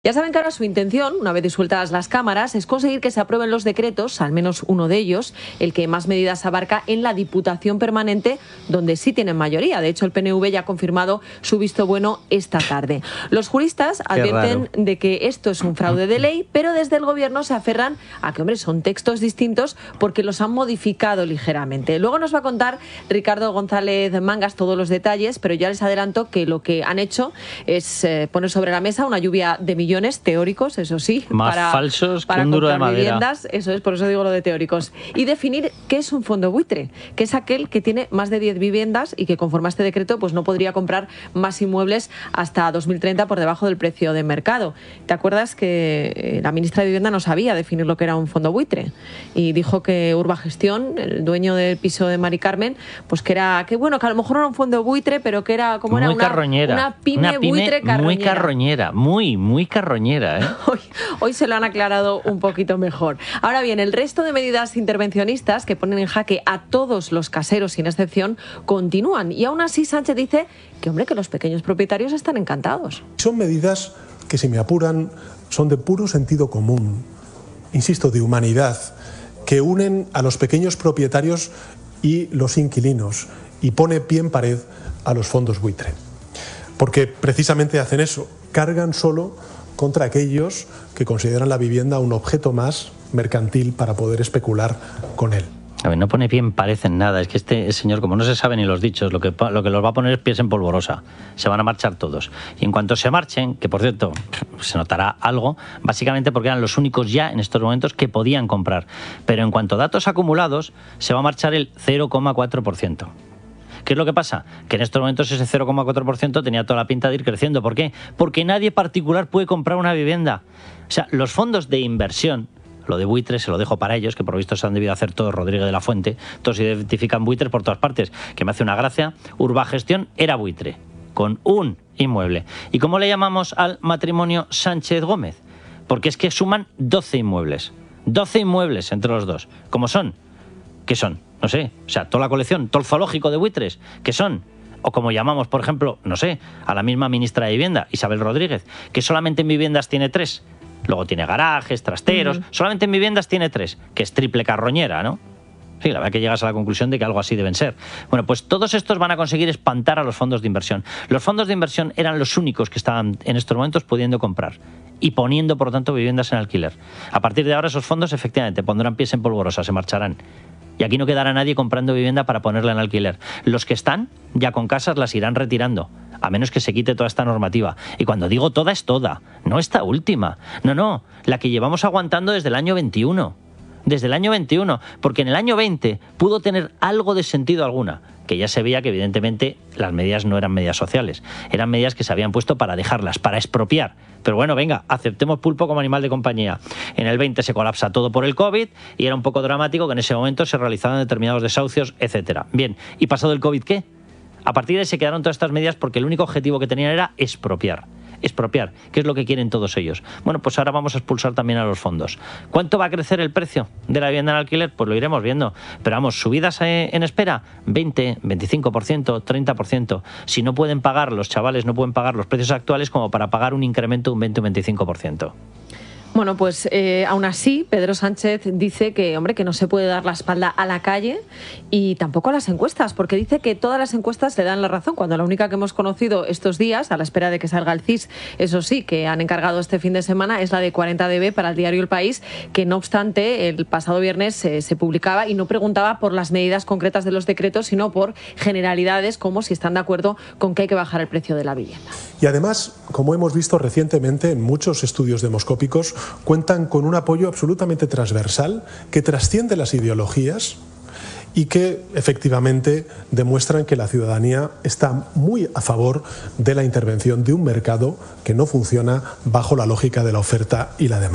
Ya saben que ahora su intención, una vez disueltas las cámaras, es conseguir que se aprueben los decretos, al menos uno de ellos, el que más medidas abarca en la Diputación Permanente, donde sí tienen mayoría. De hecho, el PNV ya ha confirmado su visto bueno esta tarde. Los juristas advierten de que esto es un fraude de ley, pero desde el Gobierno se aferran a que, hombre, son textos distintos porque los han modificado ligeramente. Luego nos va a contar Ricardo González Mangas todos los detalles, pero ya les adelanto que lo que han hecho es poner sobre la mesa una lluvia de millones teóricos, eso sí, más falsos que un duro de madera. Viviendas, eso es, por eso digo lo de teóricos. Y definir qué es un fondo buitre, que es aquel que tiene más de 10 viviendas y que conforme a este decreto pues no podría comprar más inmuebles hasta 2030 por debajo del precio de mercado. ¿Te acuerdas que la ministra de Vivienda no sabía definir lo que era un fondo buitre? Y dijo que Urbagestión, el dueño del piso de Mari Carmen, pues que era, que bueno, que a lo mejor no era un fondo buitre, pero que era como muy era carroñera. Una pyme buitre carroñera. Muy carroñera, muy carroñera, ¿eh? Hoy se lo han aclarado un poquito mejor. Ahora bien, el resto de medidas intervencionistas que ponen en jaque a todos los caseros sin excepción continúan. Y aún así Sánchez dice que, hombre, que los pequeños propietarios están encantados. Son medidas que, si me apuran, son de puro sentido común, insisto, de humanidad, que unen a los pequeños propietarios y los inquilinos y pone pie en pared a los fondos buitre. Porque precisamente hacen eso, cargan solo contra aquellos que consideran la vivienda un objeto más mercantil para poder especular con él. A ver, no pone pie en pared en nada. Es que este señor, como no se sabe ni los dichos, lo que los va a poner es pies en polvorosa. Se van a marchar todos. Y en cuanto se marchen, que por cierto se notará algo, básicamente porque eran los únicos ya en estos momentos que podían comprar. Pero en cuanto a datos acumulados, se va a marchar el 0,4%. ¿Qué es lo que pasa? Que en estos momentos ese 0,4% tenía toda la pinta de ir creciendo. ¿Por qué? Porque nadie particular puede comprar una vivienda. O sea, los fondos de inversión, lo de buitres se lo dejo para ellos, que por lo visto se han debido hacer todos Rodríguez de la Fuente, todos identifican buitres por todas partes, que me hace una gracia. Urbagestión era buitre, con un inmueble. ¿Y cómo le llamamos al matrimonio Sánchez Gómez? Porque es que suman 12 inmuebles. 12 inmuebles entre los dos. ¿Cómo son? ¿Qué son? No sé, o sea, toda la colección, todo el zoológico de buitres, ¿qué son? O como llamamos, por ejemplo, no sé, a la misma ministra de Vivienda, Isabel Rodríguez, que solamente en viviendas tiene 3. Luego tiene garajes, trasteros, solamente en viviendas tiene 3, que es triple carroñera, ¿no? Sí, la verdad que llegas a la conclusión de que algo así deben ser. Bueno, pues todos estos van a conseguir espantar a los fondos de inversión. Los fondos de inversión eran los únicos que estaban en estos momentos pudiendo comprar y poniendo, por lo tanto, viviendas en alquiler. A partir de ahora esos fondos efectivamente pondrán pies en polvorosa, se marcharán. Y aquí no quedará nadie comprando vivienda para ponerla en alquiler. Los que están ya con casas las irán retirando, a menos que se quite toda esta normativa. Y cuando digo toda, es toda, no esta última. No, la que llevamos aguantando desde el año 21. Desde el año 21, porque en el año 20 pudo tener algo de sentido alguna, que ya se veía que evidentemente las medidas no eran medidas sociales, eran medidas que se habían puesto para dejarlas, para expropiar. Pero bueno, venga, aceptemos pulpo como animal de compañía. En el 20 se colapsa todo por el COVID y era un poco dramático que en ese momento se realizaban determinados desahucios, etcétera. Bien, ¿y pasado el COVID qué? A partir de ahí se quedaron todas estas medidas porque el único objetivo que tenían era expropiar. Expropiar, que es lo que quieren todos ellos. Bueno, pues ahora vamos a expulsar también a los fondos. ¿Cuánto va a crecer el precio de la vivienda en alquiler? Pues lo iremos viendo. Pero vamos, subidas en espera, 20, 25%, 30%. Si no pueden pagar, los chavales no pueden pagar los precios actuales como para pagar un incremento de un 20 o 25%. Bueno, pues aún así, Pedro Sánchez dice que, hombre, que no se puede dar la espalda a la calle y tampoco a las encuestas, porque dice que todas las encuestas le dan la razón, cuando la única que hemos conocido estos días, a la espera de que salga el CIS, eso sí, que han encargado este fin de semana, es la de 40dB para el diario El País, que no obstante, el pasado viernes se publicaba y no preguntaba por las medidas concretas de los decretos, sino por generalidades, como si están de acuerdo con que hay que bajar el precio de la vivienda. Y además, como hemos visto recientemente en muchos estudios demoscópicos, cuentan con un apoyo absolutamente transversal que trasciende las ideologías y que efectivamente demuestran que la ciudadanía está muy a favor de la intervención de un mercado que no funciona bajo la lógica de la oferta y la demanda.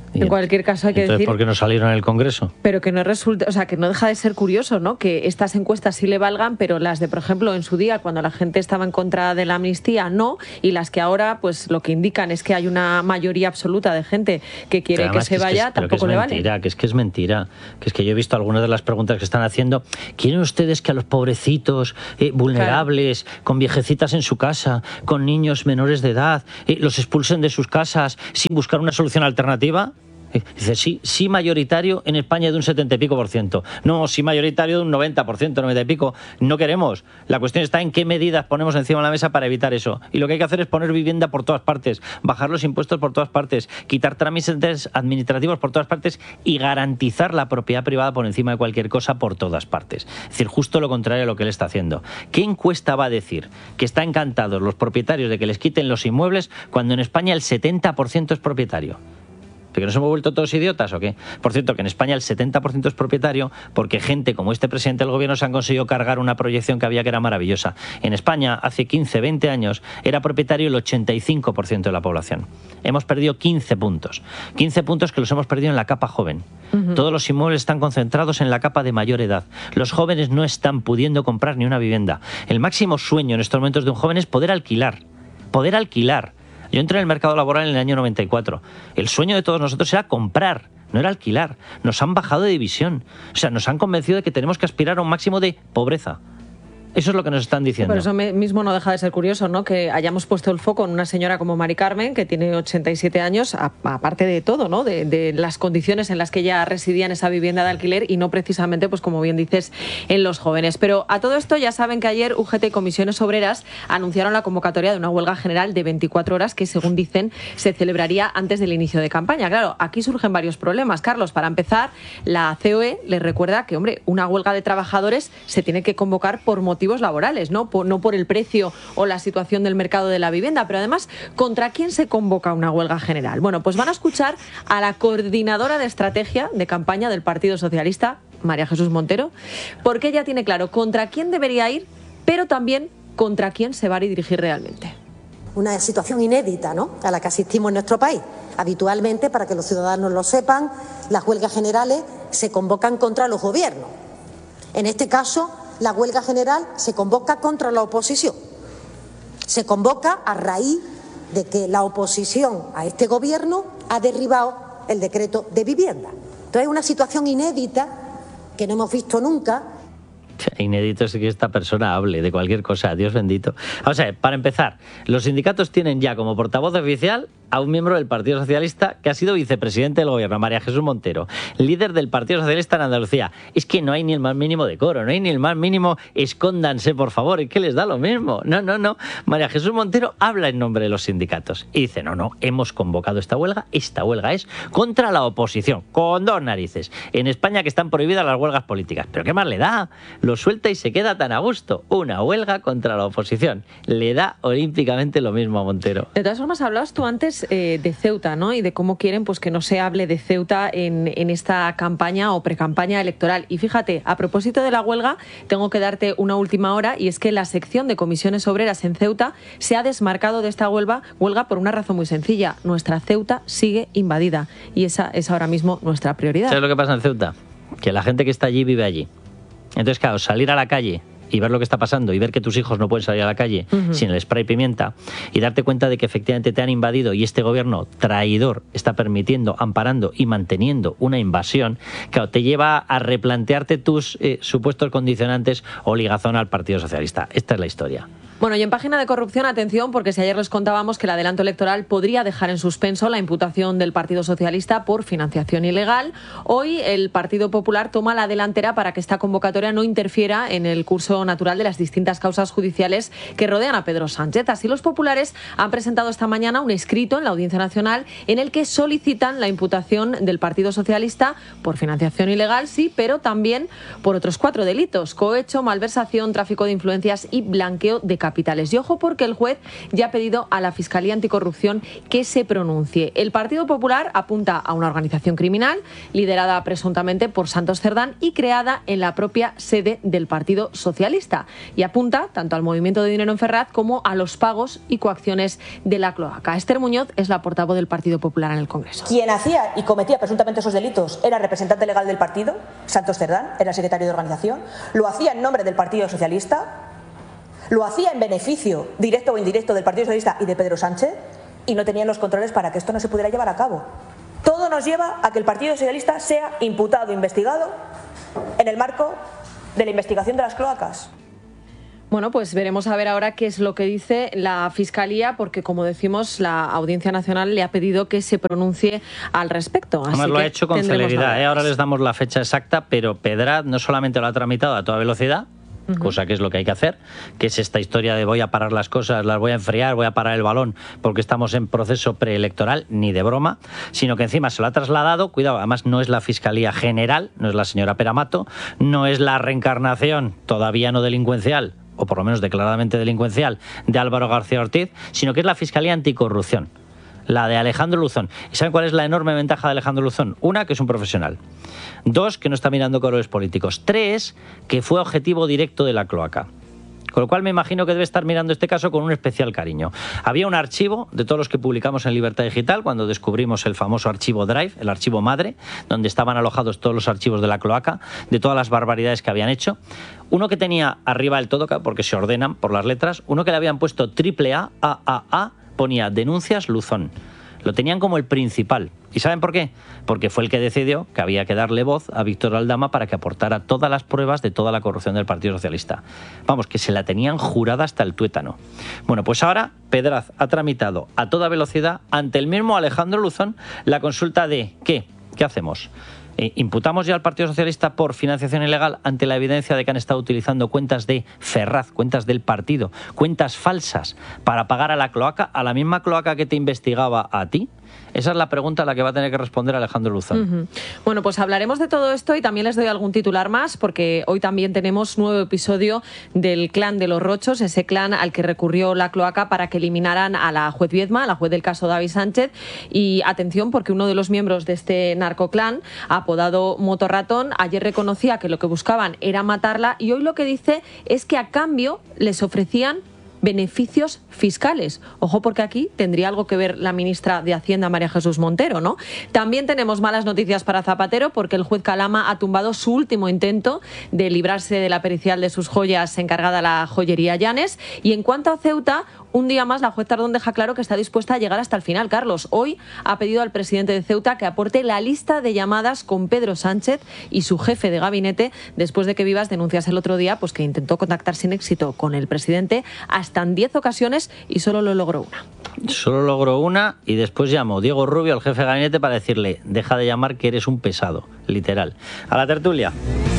En cualquier caso hay que Entonces, decir... ¿por qué no salieron en el Congreso? Pero que no resulta, o sea, que no deja de ser curioso, ¿no? Que estas encuestas sí le valgan, pero las de, por ejemplo, en su día, cuando la gente estaba en contra de la amnistía, no, y las que ahora, pues lo que indican es que hay una mayoría absoluta de gente que quiere que se vaya, tampoco le vale. Que es mentira, que es que yo he visto algunas de las preguntas que están haciendo. ¿Quieren ustedes que a los pobrecitos, vulnerables, con viejecitas en su casa, con niños menores de edad, los expulsen de sus casas sin buscar una solución alternativa? Dice, sí mayoritario en España de un 70 y pico %. No, sí mayoritario de un 90%, 90 y pico. No queremos. La cuestión está en qué medidas ponemos encima de la mesa para evitar eso. Y lo que hay que hacer es poner vivienda por todas partes, bajar los impuestos por todas partes, quitar trámites administrativos por todas partes y garantizar la propiedad privada por encima de cualquier cosa por todas partes. Es decir, justo lo contrario a lo que él está haciendo. ¿Qué encuesta va a decir que están encantados los propietarios de que les quiten los inmuebles cuando en España el 70% es propietario? ¿Que nos hemos vuelto todos idiotas o qué? Por cierto, que en España el 70% es propietario porque gente como este presidente del gobierno se han conseguido cargar una proyección que había que era maravillosa. En España, hace 15, 20 años, era propietario el 85% de la población. Hemos perdido 15 puntos. 15 puntos que los hemos perdido en la capa joven. Todos los inmuebles están concentrados en la capa de mayor edad. Los jóvenes no están pudiendo comprar ni una vivienda. El máximo sueño en estos momentos de un joven es poder alquilar. Poder alquilar. Yo entré en el mercado laboral en el año 94. El sueño de todos nosotros era comprar, no era alquilar. Nos han bajado de división. O sea, nos han convencido de que tenemos que aspirar a un máximo de pobreza. Eso es lo que nos están diciendo. Por eso mismo no deja de ser curioso, ¿no? Que hayamos puesto el foco en una señora como Mari Carmen, que tiene 87 años, aparte de todo, ¿no? De las condiciones en las que ella residía en esa vivienda de alquiler y no precisamente, pues como bien dices, en los jóvenes. Pero a todo esto ya saben que ayer UGT y Comisiones Obreras anunciaron la convocatoria de una huelga general de 24 horas que, según dicen, se celebraría antes del inicio de campaña. Claro, aquí surgen varios problemas. Carlos, para empezar, la COE les recuerda que, hombre, una huelga de trabajadores se tiene que convocar por motivos laborales, no por el precio o la situación del mercado de la vivienda. Pero además, ¿contra quién se convoca una huelga general? Bueno, pues van a escuchar a la coordinadora de estrategia de campaña del Partido Socialista, María Jesús Montero, porque ella tiene claro contra quién debería ir, pero también contra quién se va a dirigir realmente. Una situación inédita, ¿no?, a la que asistimos en nuestro país. Habitualmente, para que los ciudadanos lo sepan, las huelgas generales se convocan contra los gobiernos. En este caso, la huelga general se convoca contra la oposición. Se convoca a raíz de que la oposición a este gobierno ha derribado el decreto de vivienda. Entonces, es una situación inédita que no hemos visto nunca. Inédito es que esta persona hable de cualquier cosa, Dios bendito. O sea, para empezar, los sindicatos tienen ya como portavoz oficial a un miembro del Partido Socialista que ha sido vicepresidente del gobierno, María Jesús Montero, líder del Partido Socialista en Andalucía. Es que no hay ni el más mínimo decoro, no hay ni el más mínimo escóndanse, por favor, es que les da lo mismo. No. María Jesús Montero habla en nombre de los sindicatos y dice, no, hemos convocado esta huelga es contra la oposición, con dos narices. En España que están prohibidas las huelgas políticas, pero ¿qué más le da? Lo suelta y se queda tan a gusto. Una huelga contra la oposición. Le da olímpicamente lo mismo a Montero. De todas formas, hablabas tú antes de Ceuta, ¿no? Y de cómo quieren pues que no se hable de Ceuta en esta campaña o precampaña electoral. Y fíjate, a propósito de la huelga, tengo que darte una última hora, y es que la sección de Comisiones Obreras en Ceuta se ha desmarcado de esta huelga por una razón muy sencilla. Nuestra Ceuta sigue invadida y esa es ahora mismo nuestra prioridad. ¿Sabes lo que pasa en Ceuta? Que la gente que está allí vive allí. Entonces, claro, salir a la calle y ver lo que está pasando y ver que tus hijos no pueden salir a la calle sin el spray pimienta y darte cuenta de que efectivamente te han invadido y este gobierno traidor está permitiendo, amparando y manteniendo una invasión, claro, te lleva a replantearte tus supuestos condicionantes o ligazón al Partido Socialista. Esta es la historia. Bueno, y en página de corrupción, atención, porque si ayer les contábamos que el adelanto electoral podría dejar en suspenso la imputación del Partido Socialista por financiación ilegal, hoy el Partido Popular toma la delantera para que esta convocatoria no interfiera en el curso natural de las distintas causas judiciales que rodean a Pedro Sánchez. Así, los populares han presentado esta mañana un escrito en la Audiencia Nacional en el que solicitan la imputación del Partido Socialista por financiación ilegal, sí, pero también por otros 4 delitos: cohecho, malversación, tráfico de influencias y blanqueo de capitales. Y ojo porque el juez ya ha pedido a la Fiscalía Anticorrupción que se pronuncie. El Partido Popular apunta a una organización criminal liderada presuntamente por Santos Cerdán y creada en la propia sede del Partido Socialista. Y apunta tanto al movimiento de dinero en Ferraz como a los pagos y coacciones de la cloaca. Esther Muñoz es la portavoz del Partido Popular en el Congreso. Quien hacía y cometía presuntamente esos delitos era representante legal del partido, Santos Cerdán, era secretario de organización, lo hacía en nombre del Partido Socialista, lo hacía en beneficio directo o indirecto del Partido Socialista y de Pedro Sánchez, y no tenían los controles para que esto no se pudiera llevar a cabo. Todo nos lleva a que el Partido Socialista sea imputado, investigado, en el marco de la investigación de las cloacas. Bueno, pues veremos a ver ahora qué es lo que dice la Fiscalía, porque como decimos, la Audiencia Nacional le ha pedido que se pronuncie al respecto. Además lo ha hecho con celeridad, ahora les damos la fecha exacta, pero Pedraz no solamente lo ha tramitado a toda velocidad, cosa que es lo que hay que hacer, que es esta historia de voy a parar las cosas, las voy a enfriar, voy a parar el balón porque estamos en proceso preelectoral, ni de broma, sino que encima se lo ha trasladado, cuidado, además no es la Fiscalía General, no es la señora Peramato, no es la reencarnación, todavía no delincuencial, o por lo menos declaradamente delincuencial, de Álvaro García Ortiz, sino que es la Fiscalía Anticorrupción, la de Alejandro Luzón. ¿Y saben cuál es la enorme ventaja de Alejandro Luzón? Una, que es un profesional. Dos, que no está mirando colores políticos. Tres, que fue objetivo directo de la cloaca. Con lo cual me imagino que debe estar mirando este caso con un especial cariño. Había un archivo de todos los que publicamos en Libertad Digital cuando descubrimos el famoso archivo Drive, el archivo madre, donde estaban alojados todos los archivos de la cloaca, de todas las barbaridades que habían hecho. Uno que tenía arriba el todo, porque se ordenan por las letras, uno que le habían puesto AAA, ponía denuncias Luzón. Lo tenían como el principal. ¿Y saben por qué? Porque fue el que decidió que había que darle voz a Víctor Aldama para que aportara todas las pruebas de toda la corrupción del Partido Socialista. Vamos, que se la tenían jurada hasta el tuétano. Bueno, pues ahora Pedraz ha tramitado a toda velocidad ante el mismo Alejandro Luzón la consulta de ¿qué? ¿Qué hacemos? ¿Imputamos ya al Partido Socialista por financiación ilegal ante la evidencia de que han estado utilizando cuentas de Ferraz, cuentas del partido, cuentas falsas para pagar a la cloaca, a la misma cloaca que te investigaba a ti? Esa es la pregunta a la que va a tener que responder Alejandro Luzón. Bueno, pues hablaremos de todo esto y también les doy algún titular más, porque hoy también tenemos nuevo episodio del clan de los Rochos, ese clan al que recurrió la cloaca para que eliminaran a la juez Viedma, la juez del caso David Sánchez. Y atención, porque uno de los miembros de este narcoclan, apodado Motorratón, ayer reconocía que lo que buscaban era matarla y hoy lo que dice es que a cambio les ofrecían beneficios fiscales. Ojo, porque aquí tendría algo que ver la ministra de Hacienda, María Jesús Montero, ¿no? También tenemos malas noticias para Zapatero, porque el juez Calama ha tumbado su último intento de librarse de la pericial de sus joyas encargada a la joyería Llanes. Y en cuanto a Ceuta, un día más la juez Tardón deja claro que está dispuesta a llegar hasta el final. Carlos, hoy ha pedido al presidente de Ceuta que aporte la lista de llamadas con Pedro Sánchez y su jefe de gabinete, después de que Vivas denunciase el otro día pues que intentó contactar sin éxito con el presidente hasta en 10 ocasiones y solo lo logró una. Solo logró una y después llamó Diego Rubio al jefe de gabinete para decirle: deja de llamar que eres un pesado, literal. A la tertulia.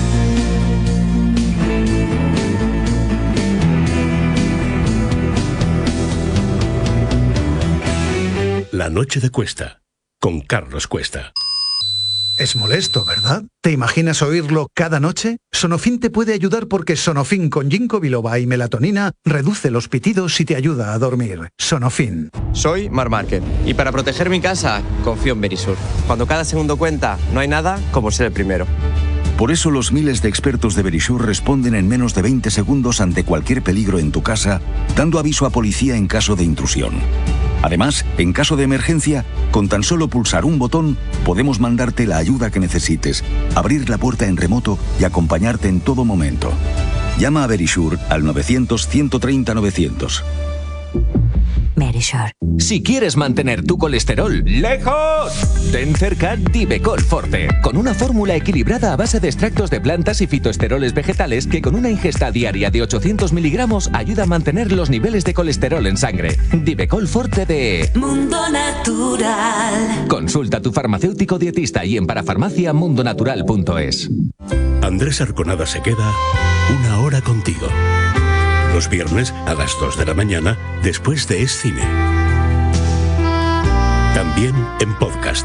La noche de Cuesta, con Carlos Cuesta. Es molesto, ¿verdad? ¿Te imaginas oírlo cada noche? Sonofin te puede ayudar porque Sonofin con ginkgo biloba y melatonina reduce los pitidos y te ayuda a dormir. Sonofin. Soy Mar Márquez y para proteger mi casa confío en Verisur. Cuando cada segundo cuenta, no hay nada como ser el primero. Por eso los miles de expertos de Verisur responden en menos de 20 segundos ante cualquier peligro en tu casa, dando aviso a policía en caso de intrusión. Además, en caso de emergencia, con tan solo pulsar un botón, podemos mandarte la ayuda que necesites, abrir la puerta en remoto y acompañarte en todo momento. Llama a Verisur al 900-130-900. Verisur. Si quieres mantener tu colesterol lejos, ten cerca Divecol Forte, con una fórmula equilibrada a base de extractos de plantas y fitoesteroles vegetales que con una ingesta diaria de 800 miligramos ayuda a mantener los niveles de colesterol en sangre. Divecol Forte de Mundo Natural. Consulta a tu farmacéutico dietista y en parafarmaciamundonatural.es. Andrés Arconada se queda una hora contigo. Los viernes a las 2 de la mañana, después de Es Cine. También en podcast.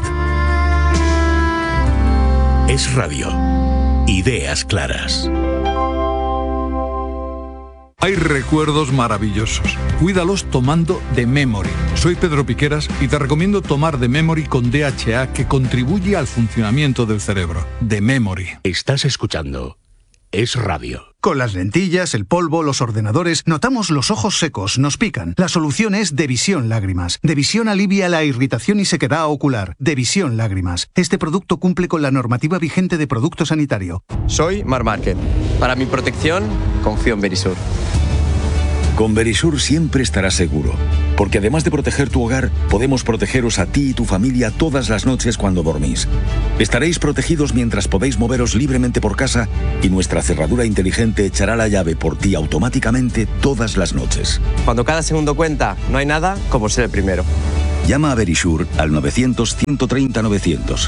Es Radio. Ideas claras. Hay recuerdos maravillosos. Cuídalos tomando The Memory. Soy Pedro Piqueras y te recomiendo tomar The Memory con DHA, que contribuye al funcionamiento del cerebro. The Memory. Estás escuchando Es Radio. Con las lentillas, el polvo, los ordenadores, notamos los ojos secos, nos pican. La solución es Devisión Lágrimas. Devisión alivia la irritación y sequedad ocular. Devisión Lágrimas. Este producto cumple con la normativa vigente de producto sanitario. Soy Mar Márquez. Para mi protección, confío en Verisur. Con Verisur siempre estarás seguro, porque además de proteger tu hogar, podemos protegeros a ti y tu familia todas las noches cuando dormís. Estaréis protegidos mientras podéis moveros libremente por casa y nuestra cerradura inteligente echará la llave por ti automáticamente todas las noches. Cuando cada segundo cuenta, no hay nada como ser el primero. Llama a Verisur al 900-130-900.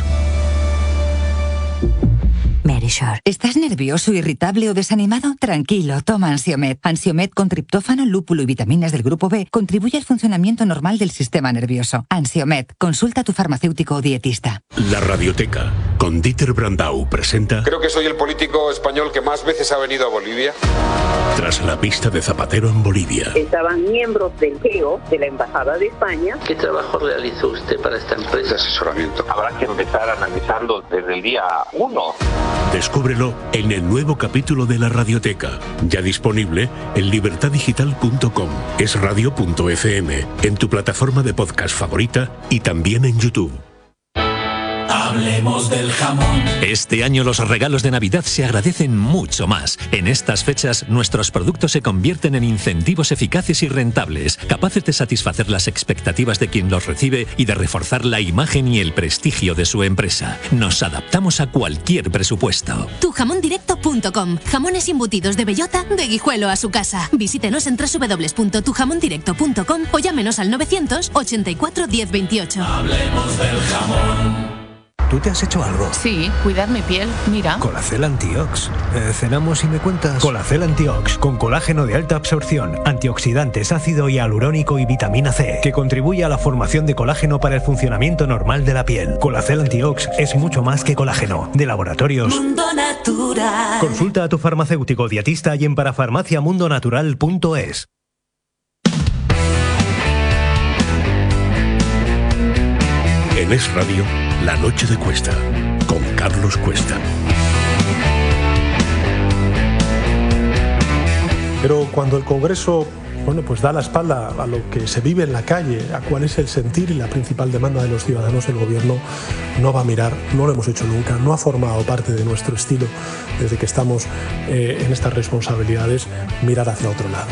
Verisur. ¿Estás nervioso, irritable o desanimado? Tranquilo, toma Ansiomed. Ansiomed con triptófano, lúpulo y vitaminas del grupo B contribuye al funcionamiento normal del sistema nervioso. Ansiomed. Consulta a tu farmacéutico o dietista. La Radioteca, con Dieter Brandau, presenta... Creo que soy el político español que más veces ha venido a Bolivia. Tras la pista de Zapatero en Bolivia. Estaban miembros del GEO, de la Embajada de España. ¿Qué trabajo realizó usted para esta empresa? De asesoramiento. Habrá que empezar analizando desde el día 1. Descúbrelo en el nuevo capítulo de La Radioteca, ya disponible en libertadigital.com, esradio.fm, en tu plataforma de podcast favorita y también en YouTube. Hablemos del jamón. Este año los regalos de Navidad se agradecen mucho más. En estas fechas, nuestros productos se convierten en incentivos eficaces y rentables, capaces de satisfacer las expectativas de quien los recibe y de reforzar la imagen y el prestigio de su empresa. Nos adaptamos a cualquier presupuesto. Tujamondirecto.com. Jamones embutidos de bellota, de Guijuelo a su casa. Visítenos en www.tujamondirecto.com o llámenos al 984 1028. Hablemos del jamón. ¿Tú te has hecho algo? Sí, cuidar mi piel, mira. Colacel Antiox. Cenamos y me cuentas. Colacel Antiox, con colágeno de alta absorción, antioxidantes, ácido hialurónico y vitamina C, que contribuye a la formación de colágeno para el funcionamiento normal de la piel. Colacel Antiox es mucho más que colágeno. De Laboratorios Mundo Natural. Consulta a tu farmacéutico dietista y en parafarmaciamundonatural.es. En Es Radio, La Noche de Cuesta, con Carlos Cuesta. Pero cuando el Congreso, pues da la espalda a lo que se vive en la calle, a cuál es el sentir y la principal demanda de los ciudadanos, el Gobierno no va a mirar, no lo hemos hecho nunca, no ha formado parte de nuestro estilo desde que estamos en estas responsabilidades, mirar hacia otro lado.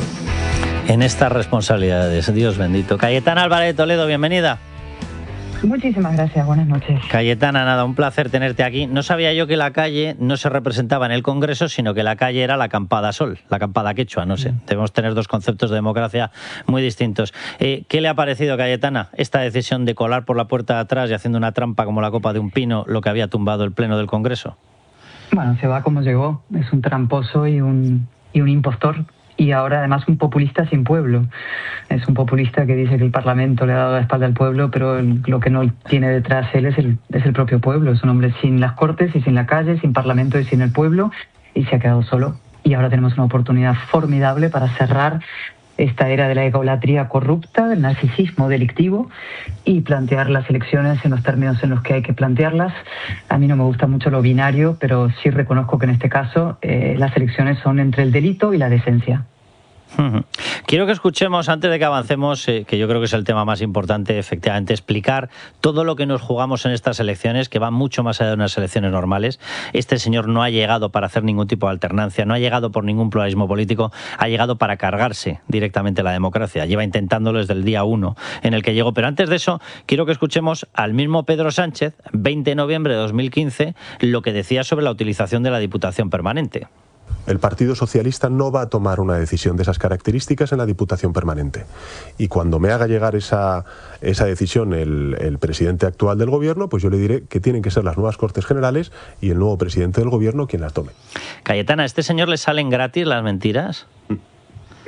En estas responsabilidades, Dios bendito. Cayetana Álvarez de Toledo, bienvenida. Muchísimas gracias, buenas noches. Cayetana, nada, un placer tenerte aquí. No sabía yo que la calle no se representaba en el Congreso, sino que la calle era la acampada sol, la acampada quechua, no sé. Debemos tener dos conceptos de democracia muy distintos. ¿Qué le ha parecido, Cayetana, esta decisión de colar por la puerta de atrás y haciendo una trampa como la copa de un pino lo que había tumbado el Pleno del Congreso? Bueno, se va como llegó. Es un tramposo y un impostor. Y ahora además un populista sin pueblo. Es un populista que dice que el Parlamento le ha dado la espalda al pueblo, pero lo que no tiene detrás él es el propio pueblo. Es un hombre sin las Cortes y sin la calle, sin Parlamento y sin el pueblo, y se ha quedado solo. Y ahora tenemos una oportunidad formidable para cerrar esta era de la egolatría corrupta, del narcisismo delictivo, y plantear las elecciones en los términos en los que hay que plantearlas. A mí no me gusta mucho lo binario, pero sí reconozco que en este caso las elecciones son entre el delito y la decencia. Quiero que escuchemos, antes de que avancemos, que yo creo que es el tema más importante, efectivamente, explicar todo lo que nos jugamos en estas elecciones, que van mucho más allá de unas elecciones normales. Este señor no ha llegado para hacer ningún tipo de alternancia, no ha llegado por ningún pluralismo político, ha llegado para cargarse directamente la democracia. Lleva intentándolo desde el día 1 en el que llegó. Pero antes de eso, quiero que escuchemos al mismo Pedro Sánchez, 20 de noviembre de 2015, lo que decía sobre la utilización de la Diputación Permanente. El Partido Socialista no va a tomar una decisión de esas características en la Diputación Permanente. Y cuando me haga llegar esa decisión el presidente actual del Gobierno, pues yo le diré que tienen que ser las nuevas Cortes Generales y el nuevo presidente del Gobierno quien las tome. Cayetana, ¿a este señor le salen gratis las mentiras?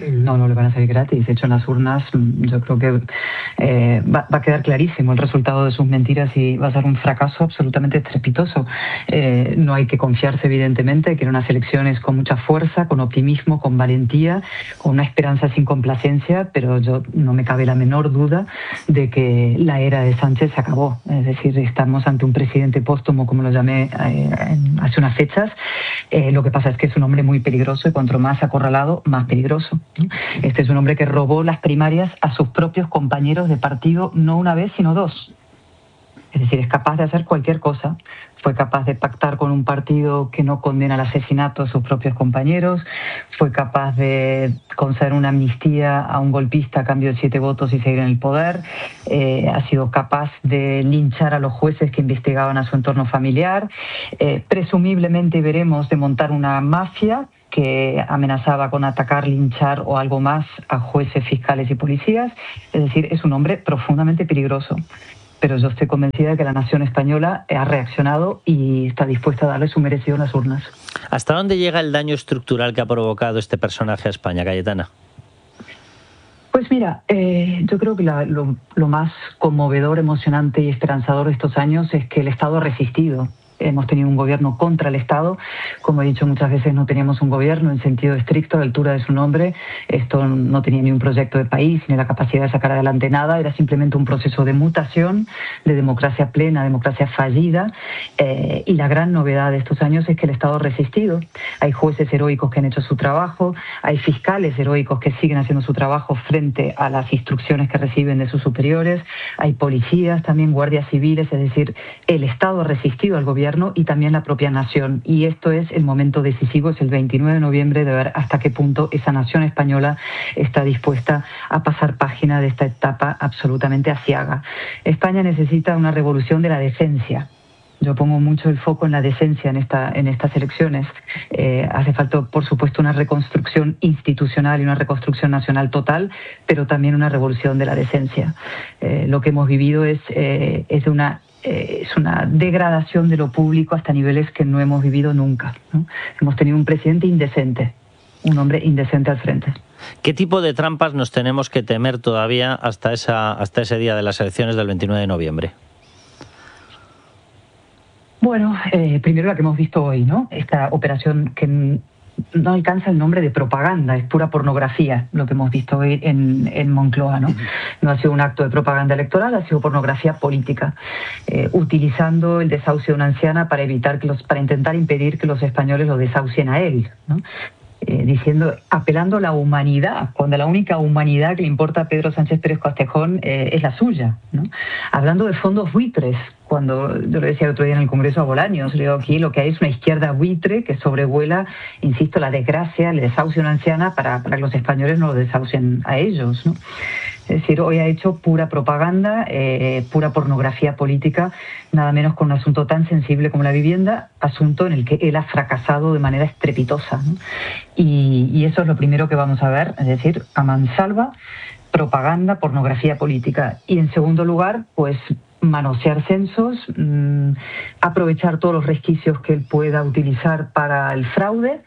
No le van a salir gratis. De hecho, en las urnas yo creo que va a quedar clarísimo el resultado de sus mentiras y va a ser un fracaso absolutamente estrepitoso. No hay que confiarse, evidentemente. Quiero unas elecciones con mucha fuerza, con optimismo, con valentía, con una esperanza sin complacencia, pero yo no me cabe la menor duda de que la era de Sánchez se acabó. Es decir, estamos ante un presidente póstumo, como lo llamé hace unas fechas. Lo que pasa es que es un hombre muy peligroso y cuanto más acorralado, más peligroso. Este es un hombre que robó las primarias a sus propios compañeros de partido, no una vez, sino dos. Es decir, es capaz de hacer cualquier cosa. Fue capaz de pactar con un partido que no condena el asesinato a sus propios compañeros. Fue capaz de conceder una amnistía a un golpista a cambio de 7 votos y seguir en el poder. Ha sido capaz de linchar a los jueces que investigaban a su entorno familiar. Presumiblemente veremos de montar una mafia que amenazaba con atacar, linchar o algo más a jueces, fiscales y policías. Es decir, es un hombre profundamente peligroso. Pero yo estoy convencida de que la nación española ha reaccionado y está dispuesta a darle su merecido en las urnas. ¿Hasta dónde llega el daño estructural que ha provocado este personaje a España, Cayetana? Pues mira, yo creo que lo más conmovedor, emocionante y esperanzador de estos años es que el Estado ha resistido. Hemos tenido un gobierno contra el Estado. Como he dicho muchas veces, no teníamos un gobierno en sentido estricto, a la altura de su nombre. Esto no tenía ni un proyecto de país, ni la capacidad de sacar adelante nada. Era simplemente un proceso de mutación, de democracia plena, democracia fallida. Y la gran novedad de estos años es que el Estado ha resistido. Hay jueces heroicos que han hecho su trabajo, hay fiscales heroicos que siguen haciendo su trabajo frente a las instrucciones que reciben de sus superiores, hay policías, también guardias civiles. Es decir, el Estado ha resistido al gobierno y también la propia nación. Y esto es el momento decisivo, es el 29 de noviembre, de ver hasta qué punto esa nación española está dispuesta a pasar página de esta etapa absolutamente aciaga. España necesita una revolución de la decencia. Yo pongo mucho el foco en la decencia en estas elecciones. Hace falta, por supuesto, una reconstrucción institucional y una reconstrucción nacional total, pero también una revolución de la decencia. Lo que hemos vivido es una degradación de lo público hasta niveles que no hemos vivido nunca, ¿no? Hemos tenido un presidente indecente, un hombre indecente al frente. ¿Qué tipo de trampas nos tenemos que temer todavía hasta ese día de las elecciones del 29 de noviembre? Bueno, primero la que hemos visto hoy, ¿no? Esta operación que no alcanza el nombre de propaganda, es pura pornografía lo que hemos visto hoy en Moncloa, ¿no? No ha sido un acto de propaganda electoral, ha sido pornografía política, utilizando el desahucio de una anciana para intentar impedir que los españoles lo desahucien a él, ¿no? Apelando a la humanidad, cuando la única humanidad que le importa a Pedro Sánchez Pérez Castejón es la suya, ¿no? Hablando de fondos buitres, cuando yo le decía el otro día en el Congreso a Bolaños, le digo aquí lo que hay es una izquierda buitre que sobrevuela, insisto, la desgracia, el desahucio de una anciana para que los españoles no lo desahucien a ellos, ¿no? Es decir, hoy ha hecho pura propaganda, pura pornografía política, nada menos con un asunto tan sensible como la vivienda, asunto en el que él ha fracasado de manera estrepitosa, ¿no? Y eso es lo primero que vamos a ver, es decir, a mansalva, propaganda, pornografía política. Y en segundo lugar, pues manosear censos, aprovechar todos los resquicios que él pueda utilizar para el fraude.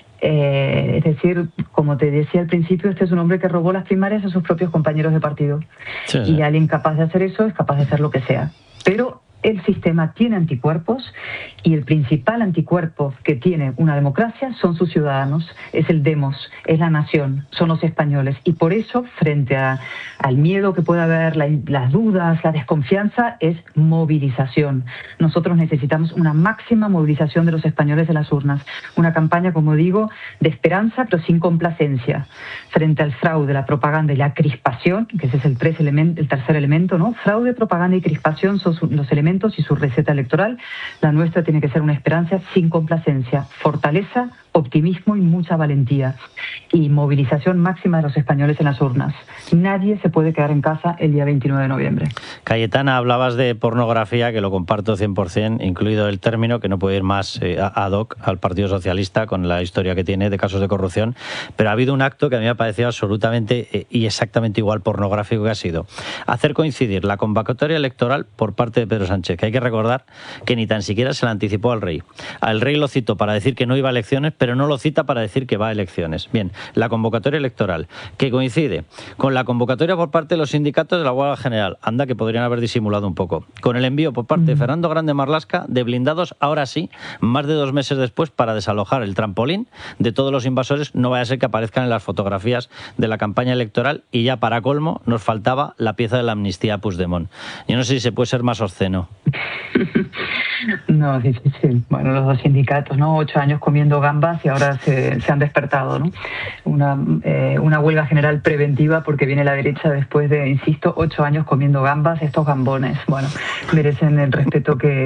Es decir, como te decía al principio, este es un hombre que robó las primarias a sus propios compañeros de partido. Sí. Y alguien capaz de hacer eso es capaz de hacer lo que sea. Pero el sistema tiene anticuerpos y el principal anticuerpo que tiene una democracia son sus ciudadanos, es el demos, es la nación, son los españoles. Y por eso, frente al miedo que pueda haber, las dudas, la desconfianza, es movilización. Nosotros necesitamos una máxima movilización de los españoles de las urnas. Una campaña, como digo, de esperanza, pero sin complacencia. Frente al fraude, la propaganda y la crispación, que ese es el tercer elemento, ¿no? Fraude, propaganda y crispación son los elementos y su receta electoral. La nuestra tiene que ser una esperanza sin complacencia, fortaleza, optimismo y mucha valentía y movilización máxima de los españoles en las urnas. Nadie se puede quedar en casa el día 29 de noviembre. Cayetana, hablabas de pornografía, que lo comparto 100%, incluido el término, que no puede ir más ad hoc al Partido Socialista con la historia que tiene de casos de corrupción, pero ha habido un acto que a mí me ha parecido absolutamente y exactamente igual pornográfico, que ha sido hacer coincidir la convocatoria electoral por parte de Pedro Sánchez Sánchez, que hay que recordar que ni tan siquiera se le anticipó al rey. Al rey lo citó para decir que no iba a elecciones, pero no lo cita para decir que va a elecciones. Bien, la convocatoria electoral, que coincide con la convocatoria por parte de los sindicatos de la huelga general, anda que podrían haber disimulado un poco, con el envío por parte de Fernando Grande Marlaska de blindados, ahora sí, más de 2 meses después, para desalojar el trampolín de todos los invasores, no vaya a ser que aparezcan en las fotografías de la campaña electoral, y ya para colmo nos faltaba la pieza de la amnistía a Puigdemont. Yo no sé si se puede ser más obsceno. No, es difícil. Bueno, los dos sindicatos, ¿no? 8 años comiendo gambas y ahora se han despertado, ¿no? Una huelga general preventiva porque viene la derecha después de, insisto, 8 años comiendo gambas. Estos gambones, bueno, merecen el respeto que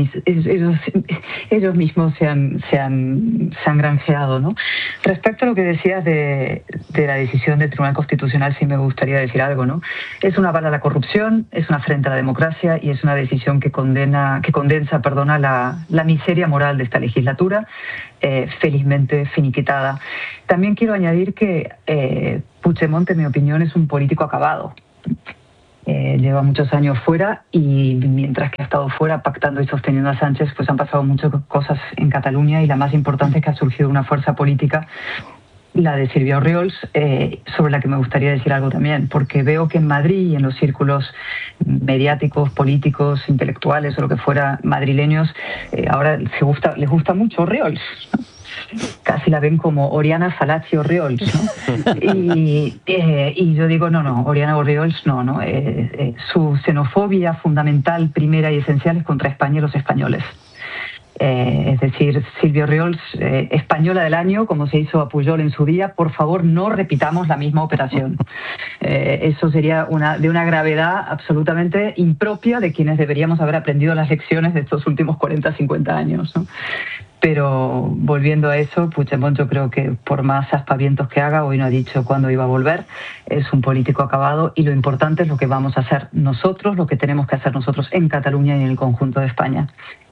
ellos mismos se han granjeado, ¿no? Respecto a lo que decías de la decisión del Tribunal Constitucional, sí me gustaría decir algo, ¿no? Es una bala a la corrupción, es una afrenta a la democracia y es una decisión que condensa la miseria moral de esta legislatura, felizmente finiquitada. También quiero añadir que Puigdemont, en mi opinión, es un político acabado. Lleva muchos años fuera y mientras que ha estado fuera pactando y sosteniendo a Sánchez, pues han pasado muchas cosas en Cataluña y la más importante es que ha surgido una fuerza política, la de Sílvia Orriols, sobre la que me gustaría decir algo también, porque veo que en Madrid y en los círculos mediáticos, políticos, intelectuales o lo que fuera madrileños, ahora les gusta mucho Orriols, ¿no? Casi la ven como Oriana Fallaci Orriols, ¿no? Y yo digo, no, Oriana Orriols no. Su xenofobia fundamental, primera y esencial es contra España y los españoles. Es decir, Sílvia Orriols, española del año, como se hizo a Pujol en su día, por favor no repitamos la misma operación. Eso sería de una gravedad absolutamente impropia de quienes deberíamos haber aprendido las lecciones de estos últimos 40, 50 años, ¿no? Pero volviendo a eso, Puigdemont, yo creo que por más aspavientos que haga, hoy no ha dicho cuándo iba a volver, es un político acabado y lo importante es lo que vamos a hacer nosotros, lo que tenemos que hacer nosotros en Cataluña y en el conjunto de España.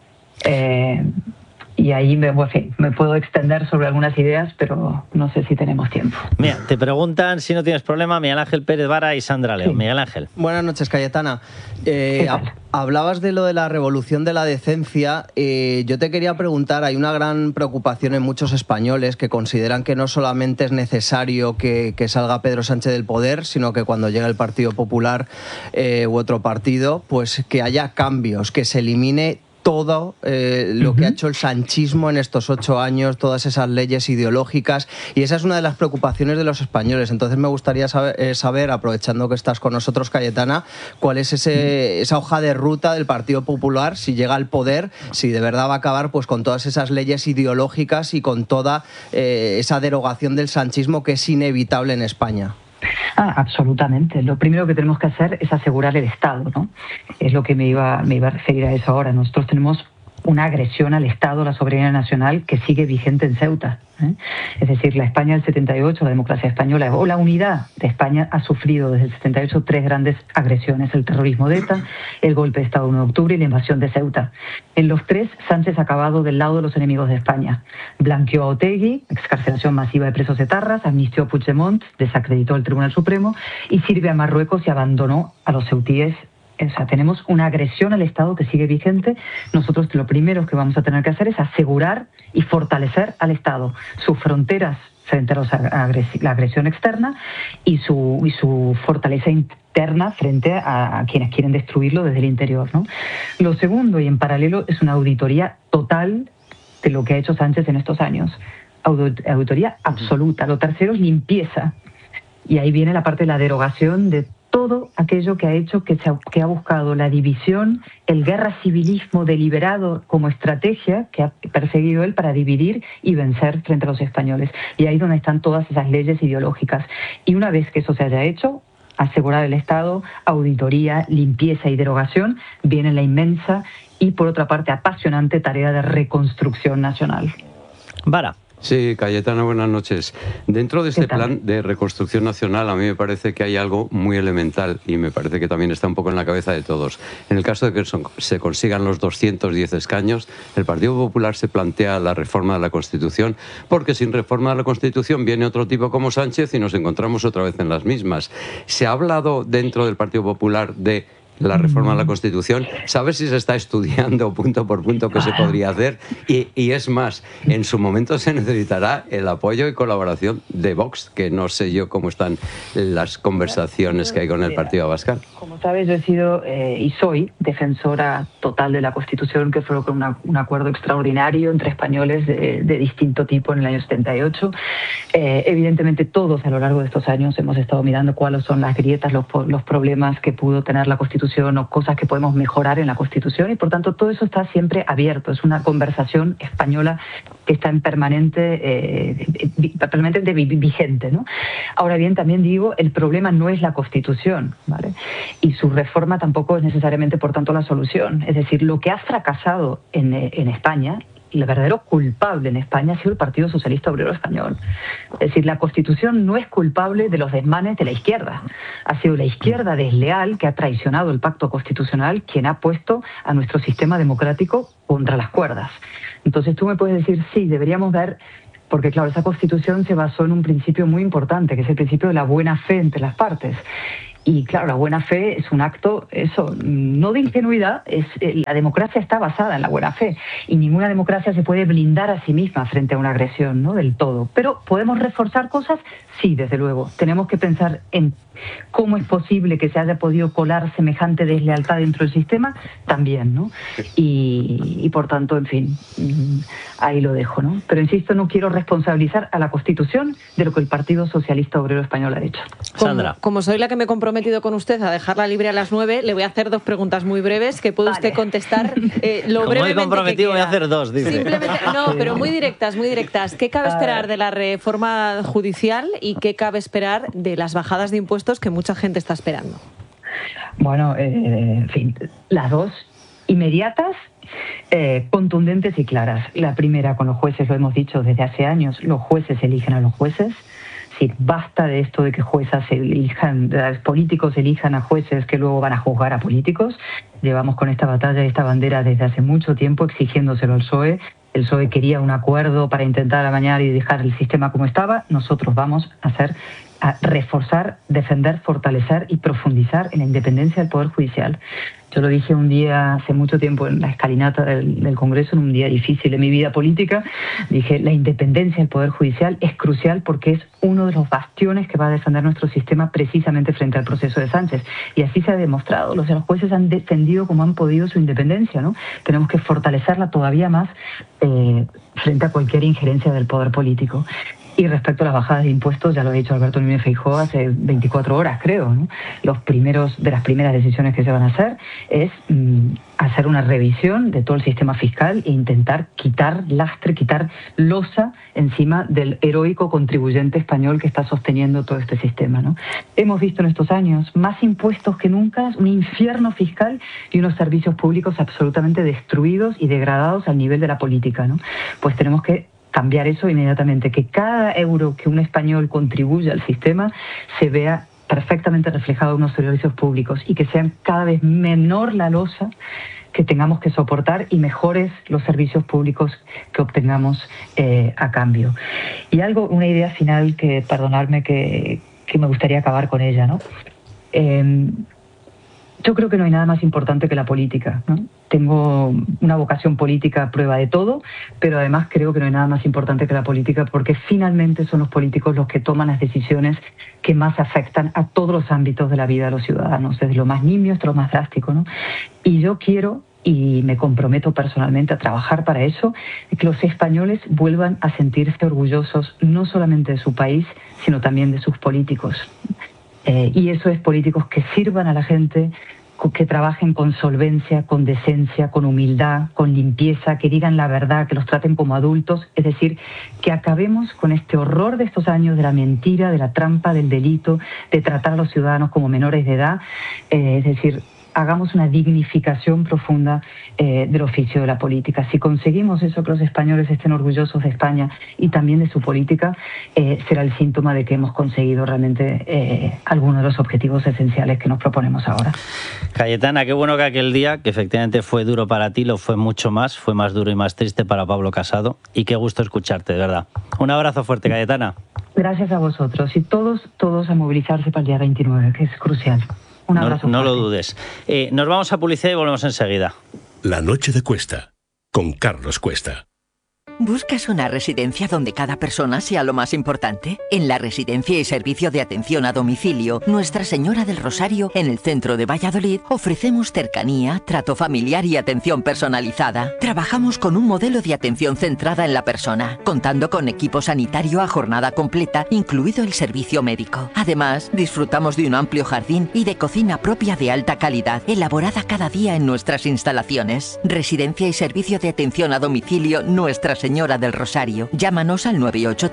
Y ahí me puedo extender sobre algunas ideas, pero no sé si tenemos tiempo. Mira, te preguntan, si no tienes problema, Miguel Ángel Pérez Vara y Sandra León. Sí. Miguel Ángel. Buenas noches, Cayetana. Hablabas de lo de la revolución de la decencia. Yo te quería preguntar, hay una gran preocupación en muchos españoles que consideran que no solamente es necesario que salga Pedro Sánchez del poder, sino que cuando llegue el Partido Popular u otro partido, pues que haya cambios, que se elimine todo lo que ha hecho el sanchismo en estos 8 años, todas esas leyes ideológicas, y esa es una de las preocupaciones de los españoles. Entonces me gustaría saber, aprovechando que estás con nosotros, Cayetana, cuál es esa hoja de ruta del Partido Popular, si llega al poder, si de verdad va a acabar pues con todas esas leyes ideológicas y con toda esa derogación del sanchismo que es inevitable en España. Absolutamente. Lo primero que tenemos que hacer es asegurar el Estado, ¿no? Es lo que me iba a referir a eso ahora. Nosotros tenemos una agresión al Estado, a la soberanía nacional, que sigue vigente en Ceuta, ¿eh? Es decir, la España del 78, la democracia española o la unidad de España ha sufrido desde el 78 3 grandes agresiones: el terrorismo de ETA, el golpe de Estado 1 de octubre y la invasión de Ceuta. En los 3, Sánchez ha acabado del lado de los enemigos de España. Blanqueó a Otegi, excarcelación masiva de presos etarras, amnistió a Puigdemont, desacreditó el Tribunal Supremo y sirve a Marruecos y abandonó a los ceutíes. O sea, tenemos una agresión al Estado que sigue vigente. Nosotros lo primero que vamos a tener que hacer es asegurar y fortalecer al Estado, sus fronteras frente a la agresión externa y su fortaleza interna frente a quienes quieren destruirlo desde el interior, ¿no? Lo segundo, y en paralelo, es una auditoría total de lo que ha hecho Sánchez en estos años. Auditoría absoluta. Lo tercero es limpieza. Y ahí viene la parte de la derogación de todo aquello que ha hecho, que ha buscado la división, el guerra civilismo deliberado como estrategia que ha perseguido él para dividir y vencer frente a los españoles. Y ahí es donde están todas esas leyes ideológicas. Y una vez que eso se haya hecho, asegurar el Estado, auditoría, limpieza y derogación, viene la inmensa y, por otra parte, apasionante tarea de reconstrucción nacional. Vara. Sí, Cayetana, buenas noches. Dentro de este plan de reconstrucción nacional, a mí me parece que hay algo muy elemental y me parece que también está un poco en la cabeza de todos. En el caso de que se consigan los 210 escaños, el Partido Popular se plantea la reforma de la Constitución, porque sin reforma de la Constitución viene otro tipo como Sánchez y nos encontramos otra vez en las mismas. Se ha hablado dentro del Partido Popular de la reforma de la Constitución. ¿Sabes si se está estudiando punto por punto qué se podría hacer? Y es más, en su momento se necesitará el apoyo y colaboración de Vox, que no sé yo cómo están las conversaciones que hay con el Partido Abascal. Como sabes, yo he sido y soy defensora total de la Constitución, que fue con un acuerdo extraordinario entre españoles de distinto tipo en el año 78. Evidentemente todos a lo largo de estos años hemos estado mirando cuáles son las grietas, los problemas que pudo tener la Constitución o cosas que podemos mejorar en la Constitución, y por tanto todo eso está siempre abierto. Es una conversación española que está en permanente vigente, ¿no? Ahora bien, también digo, el problema no es la Constitución, ¿vale? Y su reforma tampoco es necesariamente, por tanto, la solución. Es decir, lo que ha fracasado en España, y el verdadero culpable en España, ha sido el Partido Socialista Obrero Español. Es decir, la Constitución no es culpable de los desmanes de la izquierda. Ha sido la izquierda desleal que ha traicionado el pacto constitucional quien ha puesto a nuestro sistema democrático contra las cuerdas. Entonces tú me puedes decir, sí, deberíamos ver, porque claro, esa Constitución se basó en un principio muy importante, que es el principio de la buena fe entre las partes. Y claro, la buena fe es un acto, eso, no de ingenuidad, la democracia está basada en la buena fe, y ninguna democracia se puede blindar a sí misma frente a una agresión, ¿no?, del todo. Pero ¿podemos reforzar cosas? Sí, desde luego. Tenemos que pensar en cómo es posible que se haya podido colar semejante deslealtad dentro del sistema, también, ¿no? Y por tanto, en fin, ahí lo dejo, ¿no? Pero insisto, no quiero responsabilizar a la Constitución de lo que el Partido Socialista Obrero Español ha hecho. Sandra. Como soy la que me he comprometido con usted a dejarla libre a las 9, le voy a hacer 2 preguntas muy breves que puede usted contestar lo brevemente. Como he comprometido, voy a hacer 2, dice. Simplemente, no, pero muy directas, muy directas. ¿Qué cabe esperar de la reforma judicial y qué cabe esperar de las bajadas de impuestos que mucha gente está esperando? Bueno, en fin, las dos inmediatas, contundentes y claras. La primera con los jueces, lo hemos dicho desde hace años, los jueces eligen a los jueces. Sí, basta de esto de que juezas elijan, los políticos elijan a jueces que luego van a juzgar a políticos. Llevamos con esta batalla y esta bandera desde hace mucho tiempo exigiéndoselo al PSOE. El PSOE quería un acuerdo para intentar amañar y dejar el sistema como estaba. Nosotros vamos a reforzar, defender, fortalecer y profundizar en la independencia del Poder Judicial. Yo lo dije un día, hace mucho tiempo, en la escalinata del Congreso, en un día difícil de mi vida política, dije, la independencia del Poder Judicial es crucial porque es uno de los bastiones que va a defender nuestro sistema precisamente frente al proceso de Sánchez. Y así se ha demostrado. Los jueces han defendido como han podido su independencia, ¿no? Tenemos que fortalecerla todavía más frente a cualquier injerencia del poder político. Y respecto a las bajadas de impuestos, ya lo ha dicho Alberto Núñez Feijóo hace 24 horas, creo, ¿no? De las primeras decisiones que se van a hacer es hacer una revisión de todo el sistema fiscal e intentar quitar lastre, quitar losa encima del heroico contribuyente español que está sosteniendo todo este sistema, ¿no? Hemos visto en estos años más impuestos que nunca, un infierno fiscal y unos servicios públicos absolutamente destruidos y degradados al nivel de la política, ¿no? Pues tenemos que cambiar eso inmediatamente, que cada euro que un español contribuya al sistema se vea perfectamente reflejado en unos servicios públicos y que sean cada vez menor la losa que tengamos que soportar y mejores los servicios públicos que obtengamos a cambio. Y una idea final que, perdonadme, que me gustaría acabar con ella, ¿no? Yo creo que no hay nada más importante que la política, ¿no? Tengo una vocación política a prueba de todo, pero además creo que no hay nada más importante que la política porque finalmente son los políticos los que toman las decisiones que más afectan a todos los ámbitos de la vida de los ciudadanos, desde lo más nimio hasta lo más drástico, ¿no? Y yo quiero, y me comprometo personalmente a trabajar para eso, que los españoles vuelvan a sentirse orgullosos no solamente de su país, sino también de sus políticos. Y eso es políticos que sirvan a la gente, que trabajen con solvencia, con decencia, con humildad, con limpieza, que digan la verdad, que los traten como adultos. Es decir, que acabemos con este horror de estos años de la mentira, de la trampa, del delito, de tratar a los ciudadanos como menores de edad. Es decir, hagamos una dignificación profunda del oficio de la política. Si conseguimos eso, que los españoles estén orgullosos de España y también de su política, será el síntoma de que hemos conseguido realmente algunos de los objetivos esenciales que nos proponemos ahora. Cayetana, qué bueno que aquel día, que efectivamente fue duro para ti, lo fue mucho más, fue más duro y más triste para Pablo Casado, y qué gusto escucharte, de verdad. Un abrazo fuerte, Cayetana. Gracias a vosotros y todos a movilizarse para el día 29, que es crucial. Un abrazo. No lo dudes. Nos vamos a publicidad y volvemos enseguida. La noche de Cuesta, con Carlos Cuesta. ¿Buscas una residencia donde cada persona sea lo más importante? En la Residencia y Servicio de Atención a Domicilio Nuestra Señora del Rosario, en el centro de Valladolid, ofrecemos cercanía, trato familiar y atención personalizada. Trabajamos con un modelo de atención centrada en la persona, contando con equipo sanitario a jornada completa, incluido el servicio médico. Además, disfrutamos de un amplio jardín y de cocina propia de alta calidad, elaborada cada día en nuestras instalaciones. Residencia y Servicio de Atención a Domicilio Nuestra Señora del Rosario. Llámanos al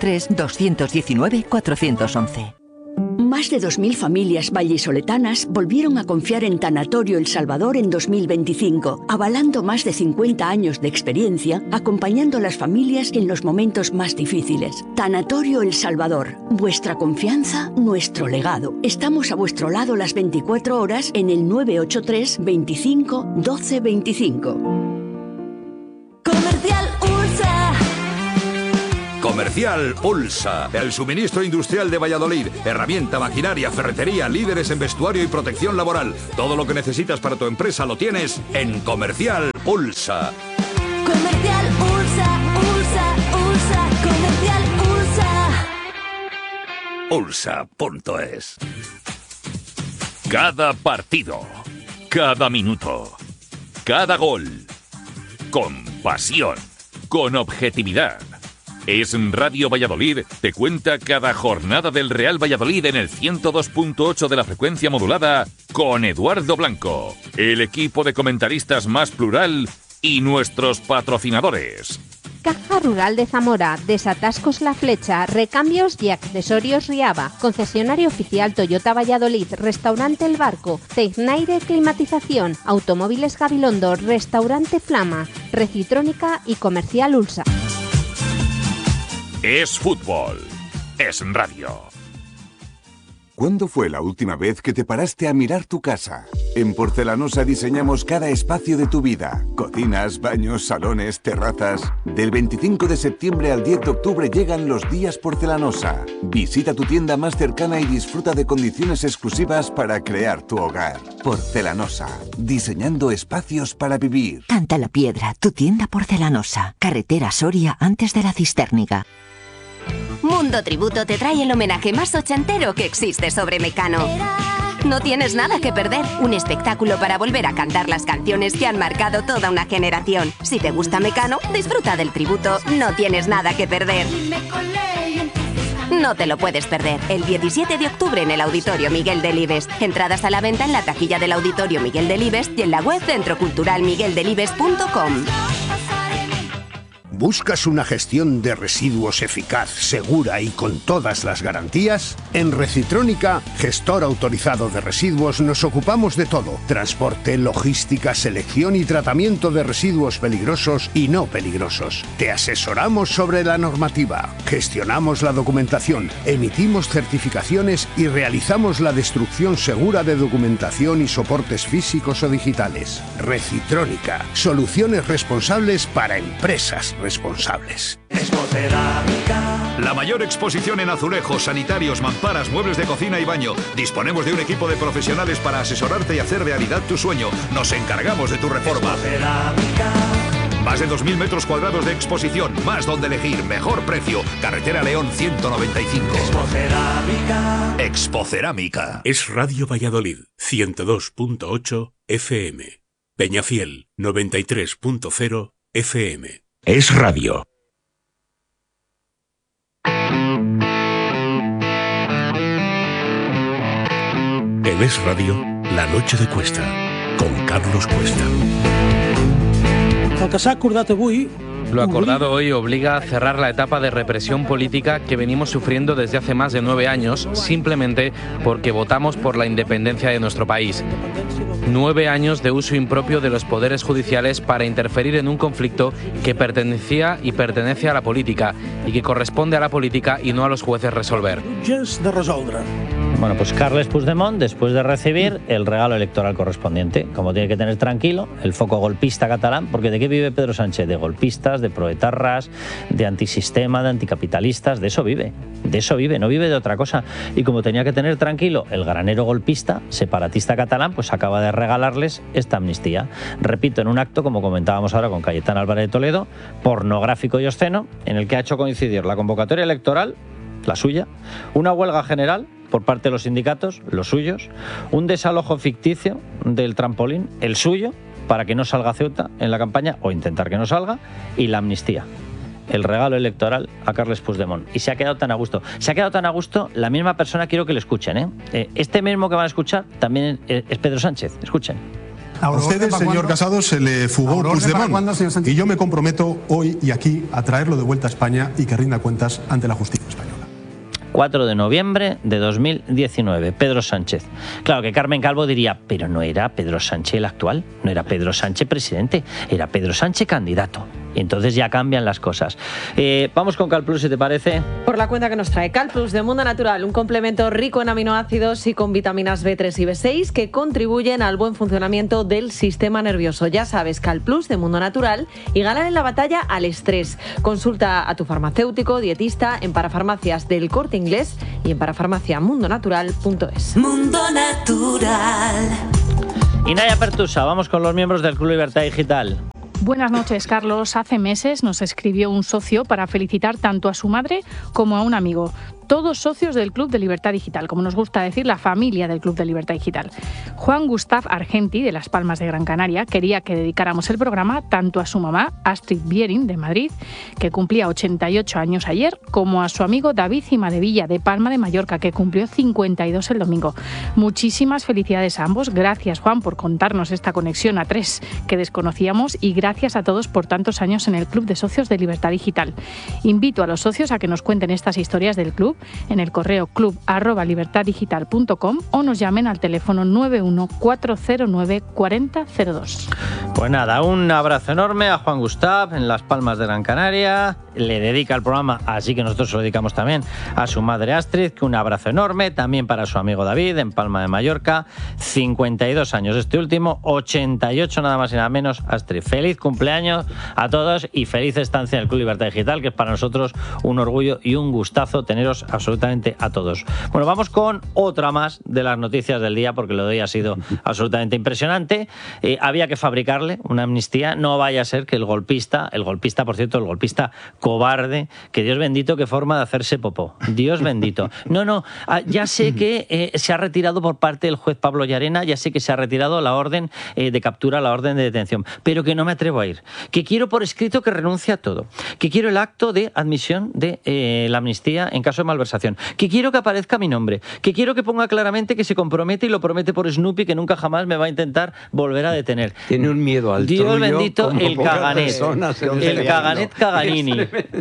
983-219-411. Más de 2.000 familias vallisoletanas volvieron a confiar en Tanatorio El Salvador en 2025, avalando más de 50 años de experiencia, acompañando a las familias en los momentos más difíciles. Tanatorio El Salvador, vuestra confianza, nuestro legado. Estamos a vuestro lado las 24 horas en el 983 25 12 25. Comercial Ulsa. Comercial Ulsa, el suministro industrial de Valladolid. Herramienta, maquinaria, ferretería, líderes en vestuario y protección laboral. Todo lo que necesitas para tu empresa lo tienes en Comercial Ulsa. Comercial Ulsa, Ulsa, Ulsa, Comercial Ulsa. Ulsa.es. Cada partido, cada minuto, cada gol. Con pasión, con objetividad. Es Radio Valladolid, te cuenta cada jornada del Real Valladolid en el 102.8 de la frecuencia modulada con Eduardo Blanco, el equipo de comentaristas más plural y nuestros patrocinadores. Caja Rural de Zamora, Desatascos La Flecha, Recambios y Accesorios Riaba, Concesionario Oficial Toyota Valladolid, Restaurante El Barco, Tecnaire Climatización, Automóviles Gabilondo, Restaurante Flama, Recitrónica y Comercial Ulsa. Es fútbol, es radio. ¿Cuándo fue la última vez que te paraste a mirar tu casa? En Porcelanosa diseñamos cada espacio de tu vida. Cocinas, baños, salones, terrazas. Del 25 de septiembre al 10 de octubre llegan los días Porcelanosa. Visita tu tienda más cercana y disfruta de condiciones exclusivas para crear tu hogar. Porcelanosa, diseñando espacios para vivir. Canta la Piedra, tu tienda porcelanosa. Carretera Soria antes de la Cisterniga. Mundo Tributo te trae el homenaje más ochentero que existe sobre Mecano. No tienes nada que perder, un espectáculo para volver a cantar las canciones que han marcado toda una generación. Si te gusta Mecano, disfruta del tributo, no tienes nada que perder. No te lo puedes perder, el 17 de octubre en el Auditorio Miguel Delibes. Entradas a la venta en la taquilla del Auditorio Miguel Delibes y en la web centroculturalmigueldelibes.com. ¿Buscas una gestión de residuos eficaz, segura y con todas las garantías? En Recitrónica, gestor autorizado de residuos, nos ocupamos de todo. Transporte, logística, selección y tratamiento de residuos peligrosos y no peligrosos. Te asesoramos sobre la normativa, gestionamos la documentación, emitimos certificaciones y realizamos la destrucción segura de documentación y soportes físicos o digitales. Recitrónica, soluciones responsables para empresas responsables. La mayor exposición en azulejos, sanitarios, mamparas, muebles de cocina y baño. Disponemos de un equipo de profesionales para asesorarte y hacer realidad tu sueño. Nos encargamos de tu reforma. Más de 2.000 metros cuadrados de exposición, más donde elegir, mejor precio. Carretera León 195. Expocerámica. Es Radio Valladolid, 102.8 FM. Peñafiel, 93.0 FM. Es radio. En Es Radio, La Noche de Cuesta, con Carlos Cuesta. El que s'ha acordat avui... Lo acordado hoy obliga a cerrar la etapa de represión política que venimos sufriendo desde hace más de 9 años, simplemente porque votamos por la independencia de nuestro país. 9 años de uso impropio de los poderes judiciales para interferir en un conflicto que pertenecía y pertenece a la política y que corresponde a la política y no a los jueces resolver. Bueno, pues Carles Puigdemont, después de recibir el regalo electoral correspondiente, como tiene que tener tranquilo, el foco golpista catalán, porque ¿de qué vive Pedro Sánchez? De golpistas, de proetarras, de antisistema, de anticapitalistas, de eso vive, no vive de otra cosa. Y como tenía que tener tranquilo el granero golpista, separatista catalán, pues acaba de regalarles esta amnistía. Repito, en un acto, como comentábamos ahora con Cayetano Álvarez de Toledo, pornográfico y obsceno, en el que ha hecho coincidir la convocatoria electoral, la suya, una huelga general por parte de los sindicatos, los suyos, un desalojo ficticio del trampolín, el suyo, para que no salga Ceuta en la campaña, o intentar que no salga, y la amnistía. El regalo electoral a Carles Puigdemont. Y se ha quedado tan a gusto. Se ha quedado tan a gusto, la misma persona, quiero que le escuchen, este mismo que van a escuchar también es Pedro Sánchez. Escuchen. A ustedes, señor Casado, se le fugó Puigdemont. Y yo me comprometo hoy y aquí a traerlo de vuelta a España y que rinda cuentas ante la justicia española. 4 de noviembre de 2019, Pedro Sánchez. Claro que Carmen Calvo diría, pero no era Pedro Sánchez el actual, no era Pedro Sánchez presidente, era Pedro Sánchez candidato. Y entonces ya cambian las cosas. Vamos con Cal Plus, si te parece. Por la cuenta que nos trae Cal Plus de Mundo Natural, un complemento rico en aminoácidos y con vitaminas B3 y B6 que contribuyen al buen funcionamiento del sistema nervioso. Ya sabes, Cal Plus de Mundo Natural, y ganar en la batalla al estrés. Consulta a tu farmacéutico, dietista en Parafarmacias del Corte Inglés y en parafarmaciamundonatural.es. Mundo Natural. Y Naya Pertusa, vamos con los miembros del Club Libertad Digital. Buenas noches, Carlos. Hace meses nos escribió un socio para felicitar tanto a su madre como a un amigo. Todos socios del Club de Libertad Digital, como nos gusta decir, la familia del Club de Libertad Digital. Juan Gustav Argenti, de Las Palmas de Gran Canaria, quería que dedicáramos el programa tanto a su mamá, Astrid Biering, de Madrid, que cumplía 88 años ayer, como a su amigo David Cimadevilla, de Palma de Mallorca, que cumplió 52 el domingo. Muchísimas felicidades a ambos. Gracias, Juan, por contarnos esta conexión a tres que desconocíamos, y gracias a todos por tantos años en el Club de Socios de Libertad Digital. Invito a los socios a que nos cuenten estas historias del club en el correo club@libertaddigital.com o nos llamen al teléfono 91-409-4002. Pues nada, un abrazo enorme a Juan Gustav en Las Palmas de Gran Canaria. Le dedica el programa, así que nosotros se lo dedicamos también a su madre Astrid, que un abrazo enorme, también para su amigo David en Palma de Mallorca, 52 años este último, 88 nada más y nada menos. Astrid, feliz cumpleaños a todos y feliz estancia en el Club Libertad Digital, que es para nosotros un orgullo y un gustazo teneros absolutamente a todos. Bueno, vamos con otra más de las noticias del día, porque lo de hoy ha sido absolutamente impresionante. Había que fabricarle una amnistía, no vaya a ser que el golpista, por cierto, el golpista cobarde, que Dios bendito, qué forma de hacerse popó. Dios bendito. No, ya sé que se ha retirado por parte del juez Pablo Llarena, ya sé que se ha retirado la orden de captura, la orden de detención, pero que no me atrevo a ir. Que quiero por escrito que renuncie a todo. Que quiero el acto de admisión de la amnistía en caso de malversación. Que quiero que aparezca mi nombre. Que quiero que ponga claramente que se compromete, y lo promete por Snoopy, que nunca jamás me va a intentar volver a detener. Tiene un miedo al Dios trullo, bendito, el Caganet. El Caganet Caganini.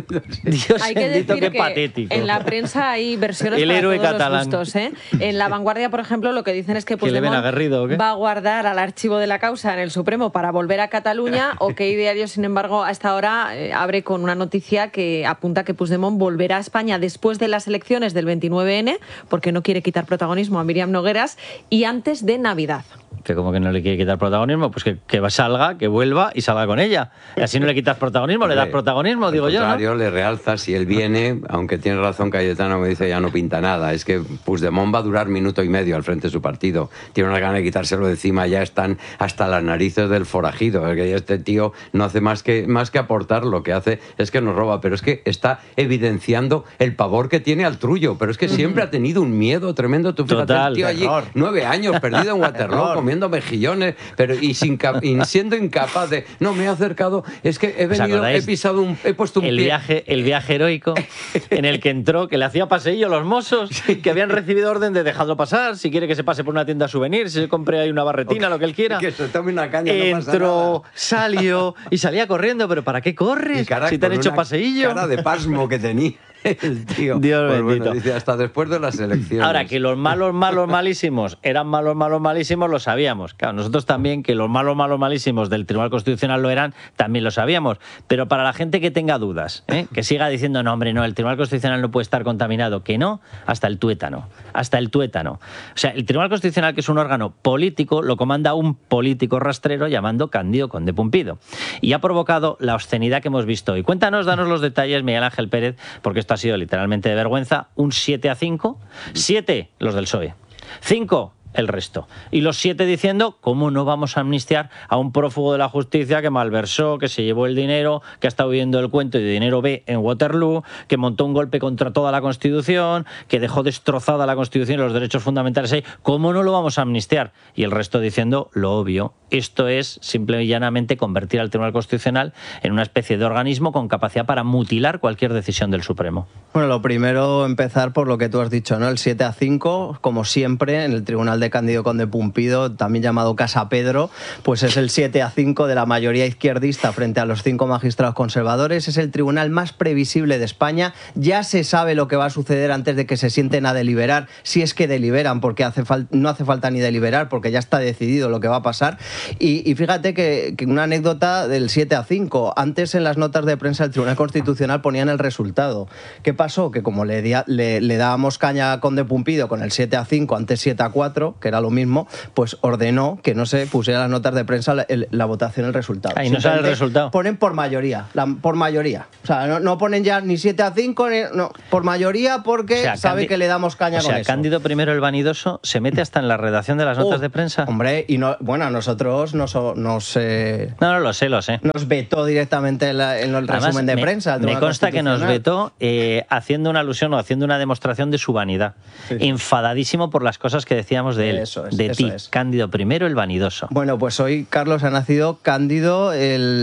Dios hay que bendito, decir qué patético. En la prensa hay versiones El para héroe todos catalán. los gustos, ¿eh? En La Vanguardia, por ejemplo, lo que dicen es que ¿Que le ven Puigdemont aguerrido o qué? va a guardar al archivo de la causa en el Supremo para volver a Cataluña. OK Diario, sin embargo, a esta hora abre con una noticia que apunta que Puigdemont volverá a España después de las elecciones del 29N, porque no quiere quitar protagonismo a Míriam Nogueras, y antes de Navidad. Que como que no le quiere quitar protagonismo, pues que salga, que vuelva y salga con ella. Y así no le quitas protagonismo, le das protagonismo, digo yo, ¿no? Al contrario, le realzas. Si él viene, aunque tiene razón Cayetano, me dice ya no pinta nada. Es que Puigdemont va a durar minuto y medio al frente de su partido. Tiene una gana de quitárselo de encima, ya están hasta las narices del forajido. Es que este tío no hace más que aportar, lo que hace es que nos roba. Pero es que está evidenciando el pavor que tiene al trullo. Pero es que siempre ha tenido un miedo tremendo. Tú fíjate, Total, el tío allí, 9 años perdido en Waterloo, comiendo mejillones, pero y siendo incapaz de... No, me he acercado, es que he venido, he puesto un pie. El viaje heroico en el que entró, que le hacía paseillo a los mozos, que habían recibido orden de dejarlo pasar, si quiere que se pase por una tienda de souvenirs, si se compre ahí una barretina, lo que él quiera. Que se tome una caña, no pasa entró, nada. salió y salía corriendo, pero ¿para qué corres? Si te han hecho paseillo. Cara de pasmo que tenía. El tío. Dios Pues bendito. bueno, dice, hasta después de las elecciones. Ahora, que los malos, malísimos eran malos, malísimos, lo sabíamos. Claro, nosotros también, que los malos, malísimos del Tribunal Constitucional lo eran, también lo sabíamos. Pero para la gente que tenga dudas, que siga diciendo, no, hombre, no, el Tribunal Constitucional no puede estar contaminado, que no, hasta el tuétano. O sea, el Tribunal Constitucional, que es un órgano político, lo comanda un político rastrero llamado Cándido Conde Pumpido. Y ha provocado la obscenidad que hemos visto hoy. Cuéntanos, danos los detalles, Miguel Ángel Pérez, porque esto ha sido literalmente de vergüenza. Un 7-5, 7 los del PSOE, 5 el resto. Y los 7 diciendo, ¿cómo no vamos a amnistiar a un prófugo de la justicia que malversó, que se llevó el dinero, que ha estado viviendo el cuento de dinero B en Waterloo, que montó un golpe contra toda la Constitución, que dejó destrozada la Constitución y los derechos fundamentales ahí? ¿Cómo no lo vamos a amnistiar? Y el resto diciendo lo obvio. Esto es simple y llanamente convertir al Tribunal Constitucional en una especie de organismo con capacidad para mutilar cualquier decisión del Supremo. Bueno, lo primero, empezar por lo que tú has dicho, ¿no? El 7-5, como siempre, en el Tribunal de Cándido Conde Pumpido, también llamado Casa Pedro, pues es el 7-5 de la mayoría izquierdista frente a los 5 magistrados conservadores. Es el tribunal más previsible de España. Ya se sabe lo que va a suceder antes de que se sienten a deliberar, si es que deliberan, porque no hace falta ni deliberar, porque ya está decidido lo que va a pasar. Y fíjate que una anécdota del 7-5. Antes, en las notas de prensa del Tribunal Constitucional ponían el resultado. ¿Qué pasó? Que como le dábamos caña a Conde Pumpido con el 7-5, antes 7-4, que era lo mismo, pues ordenó que no se pusiera las notas de prensa la votación, el resultado. Ahí no sale el resultado. Ponen por mayoría, por mayoría. O sea, no ponen ya ni 7-5, no, por mayoría, porque sabe que le damos caña con eso. Cándido I el Vanidoso se mete hasta en la redacción de las notas de prensa. Hombre, y no, bueno, a nosotros no, lo sé. Nos vetó directamente en el resumen de prensa. Me consta que nos vetó haciendo una alusión o haciendo una demostración de su vanidad. Sí. Enfadadísimo por las cosas que decíamos de él. Cándido I el Vanidoso. Bueno, pues hoy, Carlos, ha nacido Cándido,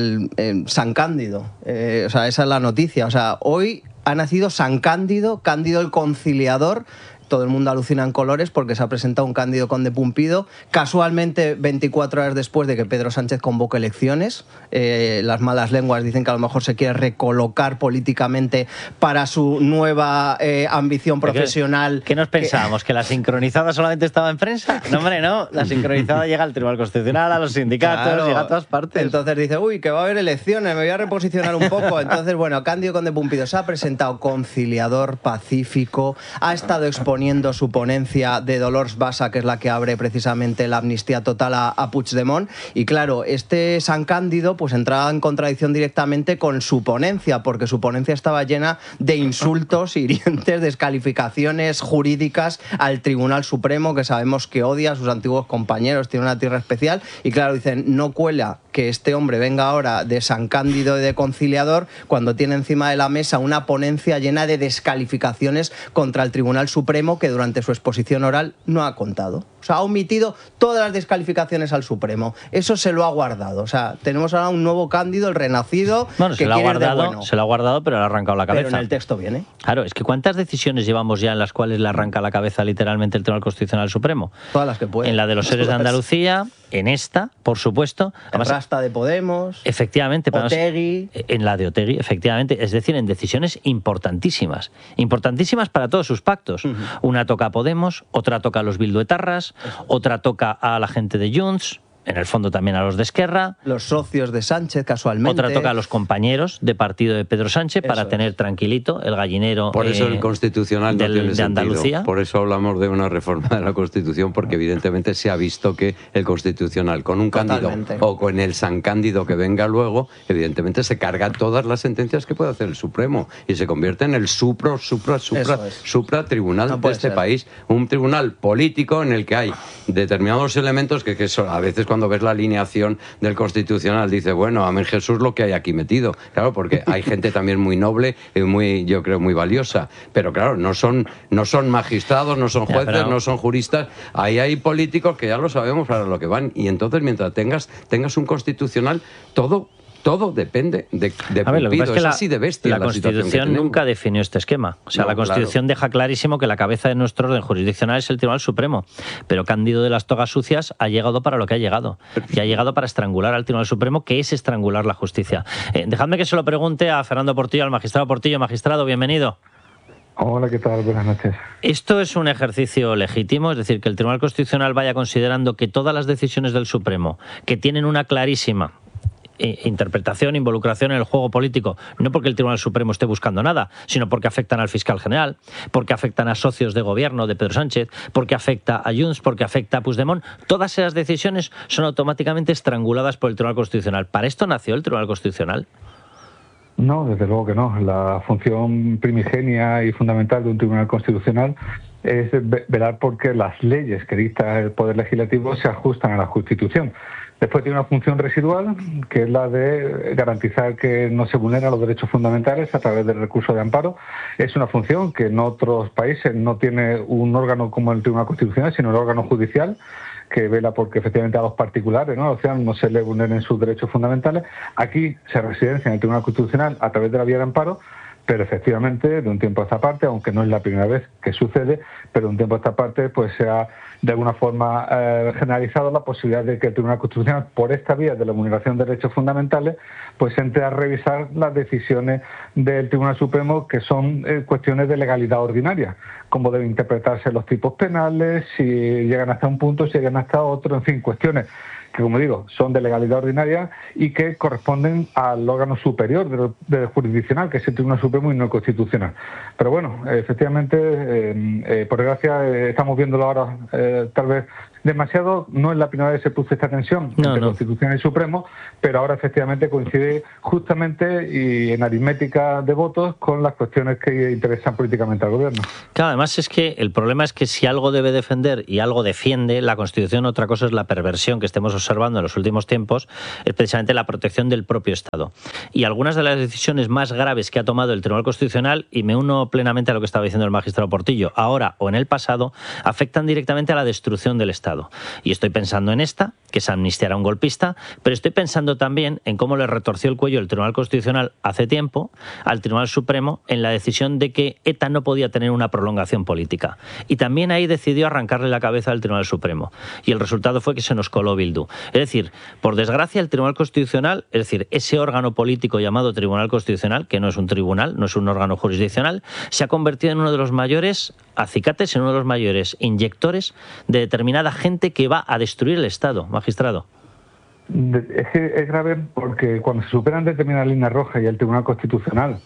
San Cándido. O sea, esa es la noticia. O sea, hoy ha nacido San Cándido, Cándido el Conciliador. Todo el mundo alucina en colores porque se ha presentado un Cándido Conde Pumpido, casualmente 24 horas después de que Pedro Sánchez convoque elecciones. Las malas lenguas dicen que a lo mejor se quiere recolocar políticamente para su nueva ambición profesional. ¿Qué nos pensábamos? ¿Que la sincronizada solamente estaba en prensa? No, hombre, no. La sincronizada llega al Tribunal Constitucional, a los sindicatos, claro, llega a todas partes. Entonces dice, uy, que va a haber elecciones, me voy a reposicionar un poco. Entonces, bueno, Cándido Conde Pumpido se ha presentado conciliador, pacífico, ha estado exponiendo su ponencia de Dolors Bassa, que es la que abre precisamente la amnistía total a Puigdemont. Y claro, este San Cándido pues entraba en contradicción directamente con su ponencia, porque su ponencia estaba llena de insultos hirientes, descalificaciones jurídicas al Tribunal Supremo, que sabemos que odia a sus antiguos compañeros, tiene una tierra especial. Y claro, dicen, no cuela que este hombre venga ahora de San Cándido y de conciliador cuando tiene encima de la mesa una ponencia llena de descalificaciones contra el Tribunal Supremo, que durante su exposición oral no ha contado. O sea, ha omitido todas las descalificaciones al Supremo. Eso se lo ha guardado. O sea, tenemos ahora un nuevo Cándido, el renacido, bueno, que se lo ha guardado, pero le ha arrancado la cabeza. Pero en el texto viene. Claro, es que ¿cuántas decisiones llevamos ya en las cuales le arranca la cabeza literalmente el Tribunal Constitucional Supremo? Todas las que puede. En la de los seres de Andalucía, en esta, por supuesto. Además, Rasta de Podemos. Efectivamente. Otegui. En la de Otegui, efectivamente. Es decir, en decisiones importantísimas. Importantísimas para todos sus pactos. Una toca a Podemos, otra toca a los bilduetarras, otra toca a la gente de Junts, en el fondo también a los de Esquerra. Los socios de Sánchez, casualmente. Otra toca a los compañeros de partido de Pedro Sánchez para tener tranquilito el gallinero. Por eso el Constitucional no tiene de Andalucía. Sentido. Por eso hablamos de una reforma de la Constitución, porque evidentemente se ha visto que el Constitucional, con un Cándido o con el San Cándido que venga luego, evidentemente se carga todas las sentencias que puede hacer el Supremo y se convierte en el supra tribunal de este país. Un tribunal político en el que hay determinados elementos que a veces cuando ves la alineación del Constitucional dice, bueno, amén Jesús lo que hay aquí metido. Claro, porque hay gente también muy noble y muy, yo creo, muy valiosa. Pero claro, no son magistrados, no son jueces, no son juristas. Ahí hay políticos que ya lo sabemos para lo que van. Y entonces, mientras tengas un Constitucional, todo depende de lo que pasa es que así de bestia la Constitución nunca definió este esquema. O sea, la Constitución deja clarísimo que la cabeza de nuestro orden jurisdiccional es el Tribunal Supremo. Pero Cándido de las Togas Sucias ha llegado para lo que ha llegado. Y ha llegado para estrangular al Tribunal Supremo, que es estrangular la justicia. Dejadme que se lo pregunte a Fernando Portillo, al magistrado Portillo. Magistrado, bienvenido. Hola, ¿qué tal? Buenas noches. ¿Esto es un ejercicio legítimo? Es decir, que el Tribunal Constitucional vaya considerando que todas las decisiones del Supremo, que tienen una clarísima interpretación, involucración en el juego político, no porque el Tribunal Supremo esté buscando nada, sino porque afectan al fiscal general, porque afectan a socios de gobierno de Pedro Sánchez, porque afecta a Junts, porque afecta a Puigdemont, todas esas decisiones son automáticamente estranguladas por el Tribunal Constitucional. ¿Para esto nació el Tribunal Constitucional? No, desde luego que no. La función primigenia y fundamental de un Tribunal Constitucional es velar porque las leyes que dicta el Poder Legislativo se ajustan a la Constitución. Después tiene una función residual, que es la de garantizar que no se vulneran los derechos fundamentales a través del recurso de amparo. Es una función que en otros países no tiene un órgano como el Tribunal Constitucional, sino un órgano judicial, que vela porque efectivamente a los particulares, ¿no? O sea, no se le vulneren sus derechos fundamentales. Aquí se residencia en el Tribunal Constitucional a través de la vía de amparo, pero efectivamente, de un tiempo a esta parte, aunque no es la primera vez que sucede, pero de un tiempo a esta parte pues se ha de alguna forma generalizado la posibilidad de que el Tribunal Constitucional, por esta vía de la vulneración de derechos fundamentales, pues entre a revisar las decisiones del Tribunal Supremo, que son cuestiones de legalidad ordinaria, cómo deben interpretarse los tipos penales, si llegan hasta un punto, si llegan hasta otro, en fin, cuestiones que, como digo, son de legalidad ordinaria y que corresponden al órgano superior del jurisdiccional, que es el Tribunal Supremo y no el Constitucional. Pero bueno, efectivamente, por desgracia, estamos viéndolo ahora tal vez demasiado. No es la primera vez que se produce esta tensión entre Constitución y Supremo, pero ahora efectivamente coincide justamente y en aritmética de votos con las cuestiones que interesan políticamente al gobierno. Claro, además es que el problema es que si algo debe defender y algo defiende la Constitución, otra cosa es la perversión que estemos observando en los últimos tiempos, es precisamente la protección del propio Estado. Y algunas de las decisiones más graves que ha tomado el Tribunal Constitucional, y me uno plenamente a lo que estaba diciendo el magistrado Portillo, ahora o en el pasado, afectan directamente a la destrucción del Estado. Y estoy pensando en esta, que es amnistiar a un golpista, pero estoy pensando también en cómo le retorció el cuello el Tribunal Constitucional hace tiempo al Tribunal Supremo en la decisión de que ETA no podía tener una prolongación política. Y también ahí decidió arrancarle la cabeza al Tribunal Supremo. Y el resultado fue que se nos coló Bildu. Es decir, por desgracia el Tribunal Constitucional, es decir, ese órgano político llamado Tribunal Constitucional, que no es un tribunal, no es un órgano jurisdiccional, se ha convertido en uno de los mayores acicates, en uno de los mayores inyectores de determinada gente que va a destruir el Estado, magistrado. Es que es grave porque cuando se superan determinadas líneas rojas y el Tribunal Constitucional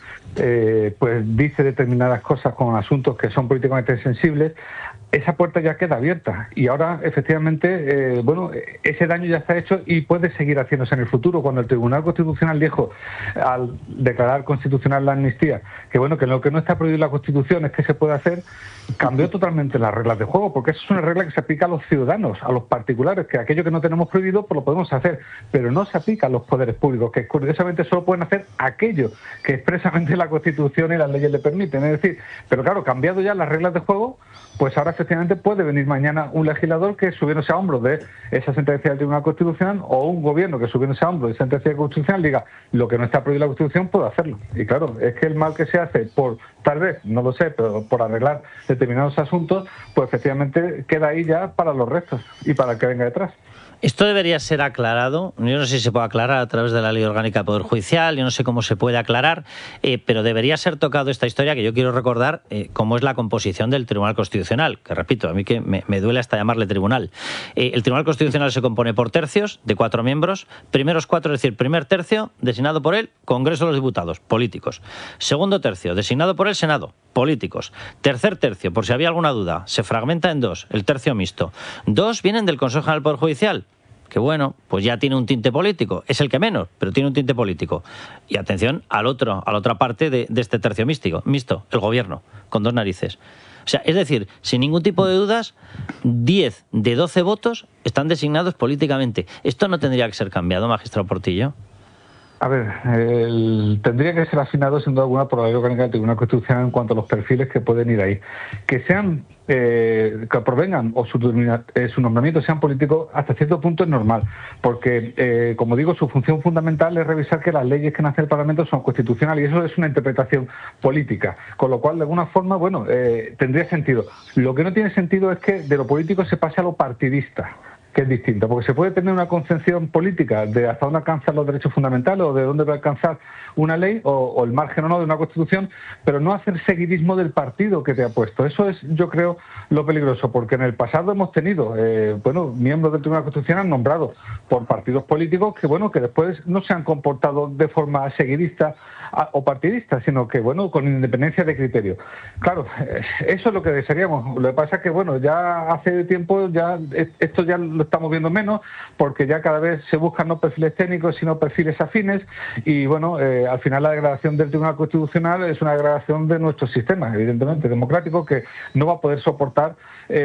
pues dice determinadas cosas con asuntos que son políticamente sensibles, esa puerta ya queda abierta y ahora efectivamente bueno, ese daño ya está hecho y puede seguir haciéndose en el futuro. Cuando el Tribunal Constitucional dijo, al declarar constitucional la amnistía, que bueno, que lo que no está prohibido en la Constitución es que se puede hacer, cambió totalmente las reglas de juego, porque eso es una regla que se aplica a los ciudadanos, a los particulares, que aquello que no tenemos prohibido pues lo podemos hacer, pero no se aplica a los poderes públicos, que curiosamente solo pueden hacer aquello que expresamente la Constitución y las leyes le permiten. Es decir, pero claro, cambiado ya las reglas de juego, pues ahora efectivamente puede venir mañana un legislador que subiéndose a hombros de esa sentencia del Tribunal Constitucional o un gobierno que subiéndose a hombros de esa sentencia constitucional diga lo que no está prohibido en la Constitución puede hacerlo. Y claro, es que el mal que se hace por, tal vez, no lo sé, pero por arreglar determinados asuntos, pues efectivamente queda ahí ya para los restos y para el que venga detrás. Esto debería ser aclarado, yo no sé si se puede aclarar a través de la Ley Orgánica del Poder Judicial, yo no sé cómo se puede aclarar, pero debería ser tocado esta historia que yo quiero recordar, cómo es la composición del Tribunal Constitucional, que repito, a mí que me duele hasta llamarle tribunal. El Tribunal Constitucional se compone por tercios de 4 miembros, primeros 4, es decir, primer tercio designado por el Congreso de los Diputados, políticos. Segundo tercio designado por el Senado, políticos. Tercer tercio, por si había alguna duda, se fragmenta en 2, el tercio mixto. 2 vienen del Consejo General del Poder Judicial, que bueno, pues ya tiene un tinte político, es el que menos, pero tiene un tinte político. Y atención a la otra parte de este tercio mixto, el gobierno, con 2 narices. O sea, es decir, sin ningún tipo de dudas, 10 de 12 votos están designados políticamente. ¿Esto no tendría que ser cambiado, magistrado Portillo? A ver, tendría que ser afinado sin duda alguna por la Ley Orgánica del Tribunal Constitucional en cuanto a los perfiles que pueden ir ahí. Que sean, que provengan o su nombramiento sean políticos hasta cierto punto es normal, porque como digo, su función fundamental es revisar que las leyes que nace el Parlamento son constitucionales y eso es una interpretación política, con lo cual de alguna forma, bueno, tendría sentido. Lo que no tiene sentido es que de lo político se pase a lo partidista. que es distinta, porque se puede tener una concepción política de hasta dónde alcanzan los derechos fundamentales o de dónde va a alcanzar una ley o el margen o no de una constitución, pero no hacer seguidismo del partido que te ha puesto. Eso es, yo creo, lo peligroso, porque en el pasado hemos tenido, miembros del Tribunal Constitucional nombrados por partidos políticos que después no se han comportado de forma seguidista o partidista, sino que, con independencia de criterio. Claro, eso es lo que desearíamos. Lo que pasa es que, ya hace tiempo esto ya lo estamos viendo menos, porque ya cada vez se buscan no perfiles técnicos, sino perfiles afines, y al final la degradación del Tribunal Constitucional es una degradación de nuestro sistema, evidentemente democrático, que no va a poder soportar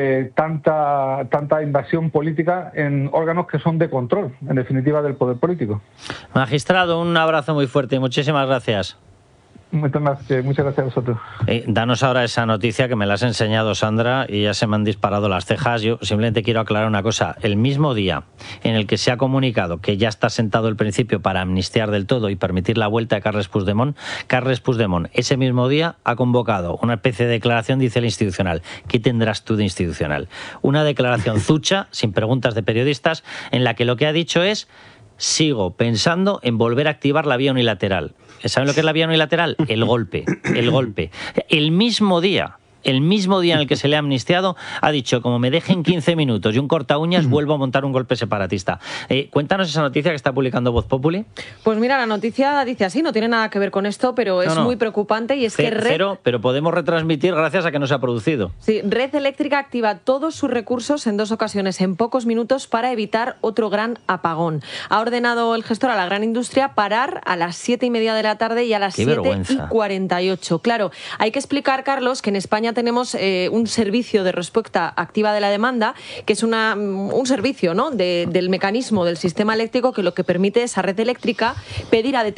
tanta invasión política en órganos que son de control, en definitiva, del poder político. Magistrado, un abrazo muy fuerte y muchísimas gracias. Muchas gracias a vosotros. Danos ahora esa noticia que me la has enseñado, Sandra, y ya se me han disparado las cejas. Yo simplemente quiero aclarar una cosa. El mismo día en el que se ha comunicado que ya está sentado el principio para amnistiar del todo y permitir la vuelta de Carles Puigdemont, ese mismo día ha convocado una especie de declaración, dice el Institucional. ¿Qué tendrás tú de institucional? Una declaración zucha, sin preguntas de periodistas, en la que lo que ha dicho es: sigo pensando en volver a activar la vía unilateral. ¿Saben lo que es la vía unilateral? El golpe. El mismo día en el que se le ha amnistiado, ha dicho: como me dejen 15 minutos y un corta uñas, vuelvo a montar un golpe separatista. Cuéntanos esa noticia que está publicando Voz Populi. Pues mira, la noticia dice así, no tiene nada que ver con esto, pero es muy preocupante, y es que pero podemos retransmitir gracias a que no se ha producido. Sí, Red Eléctrica activa todos sus recursos en 2 ocasiones en pocos minutos para evitar otro gran apagón. Ha ordenado el gestor a la gran industria parar a las 7:30 de la tarde y a las 7:48. Claro, hay que explicar, Carlos, que en España tenemos un servicio de respuesta activa de la demanda, que es un servicio, ¿no?, del mecanismo del sistema eléctrico, que lo que permite es a Red Eléctrica pedir a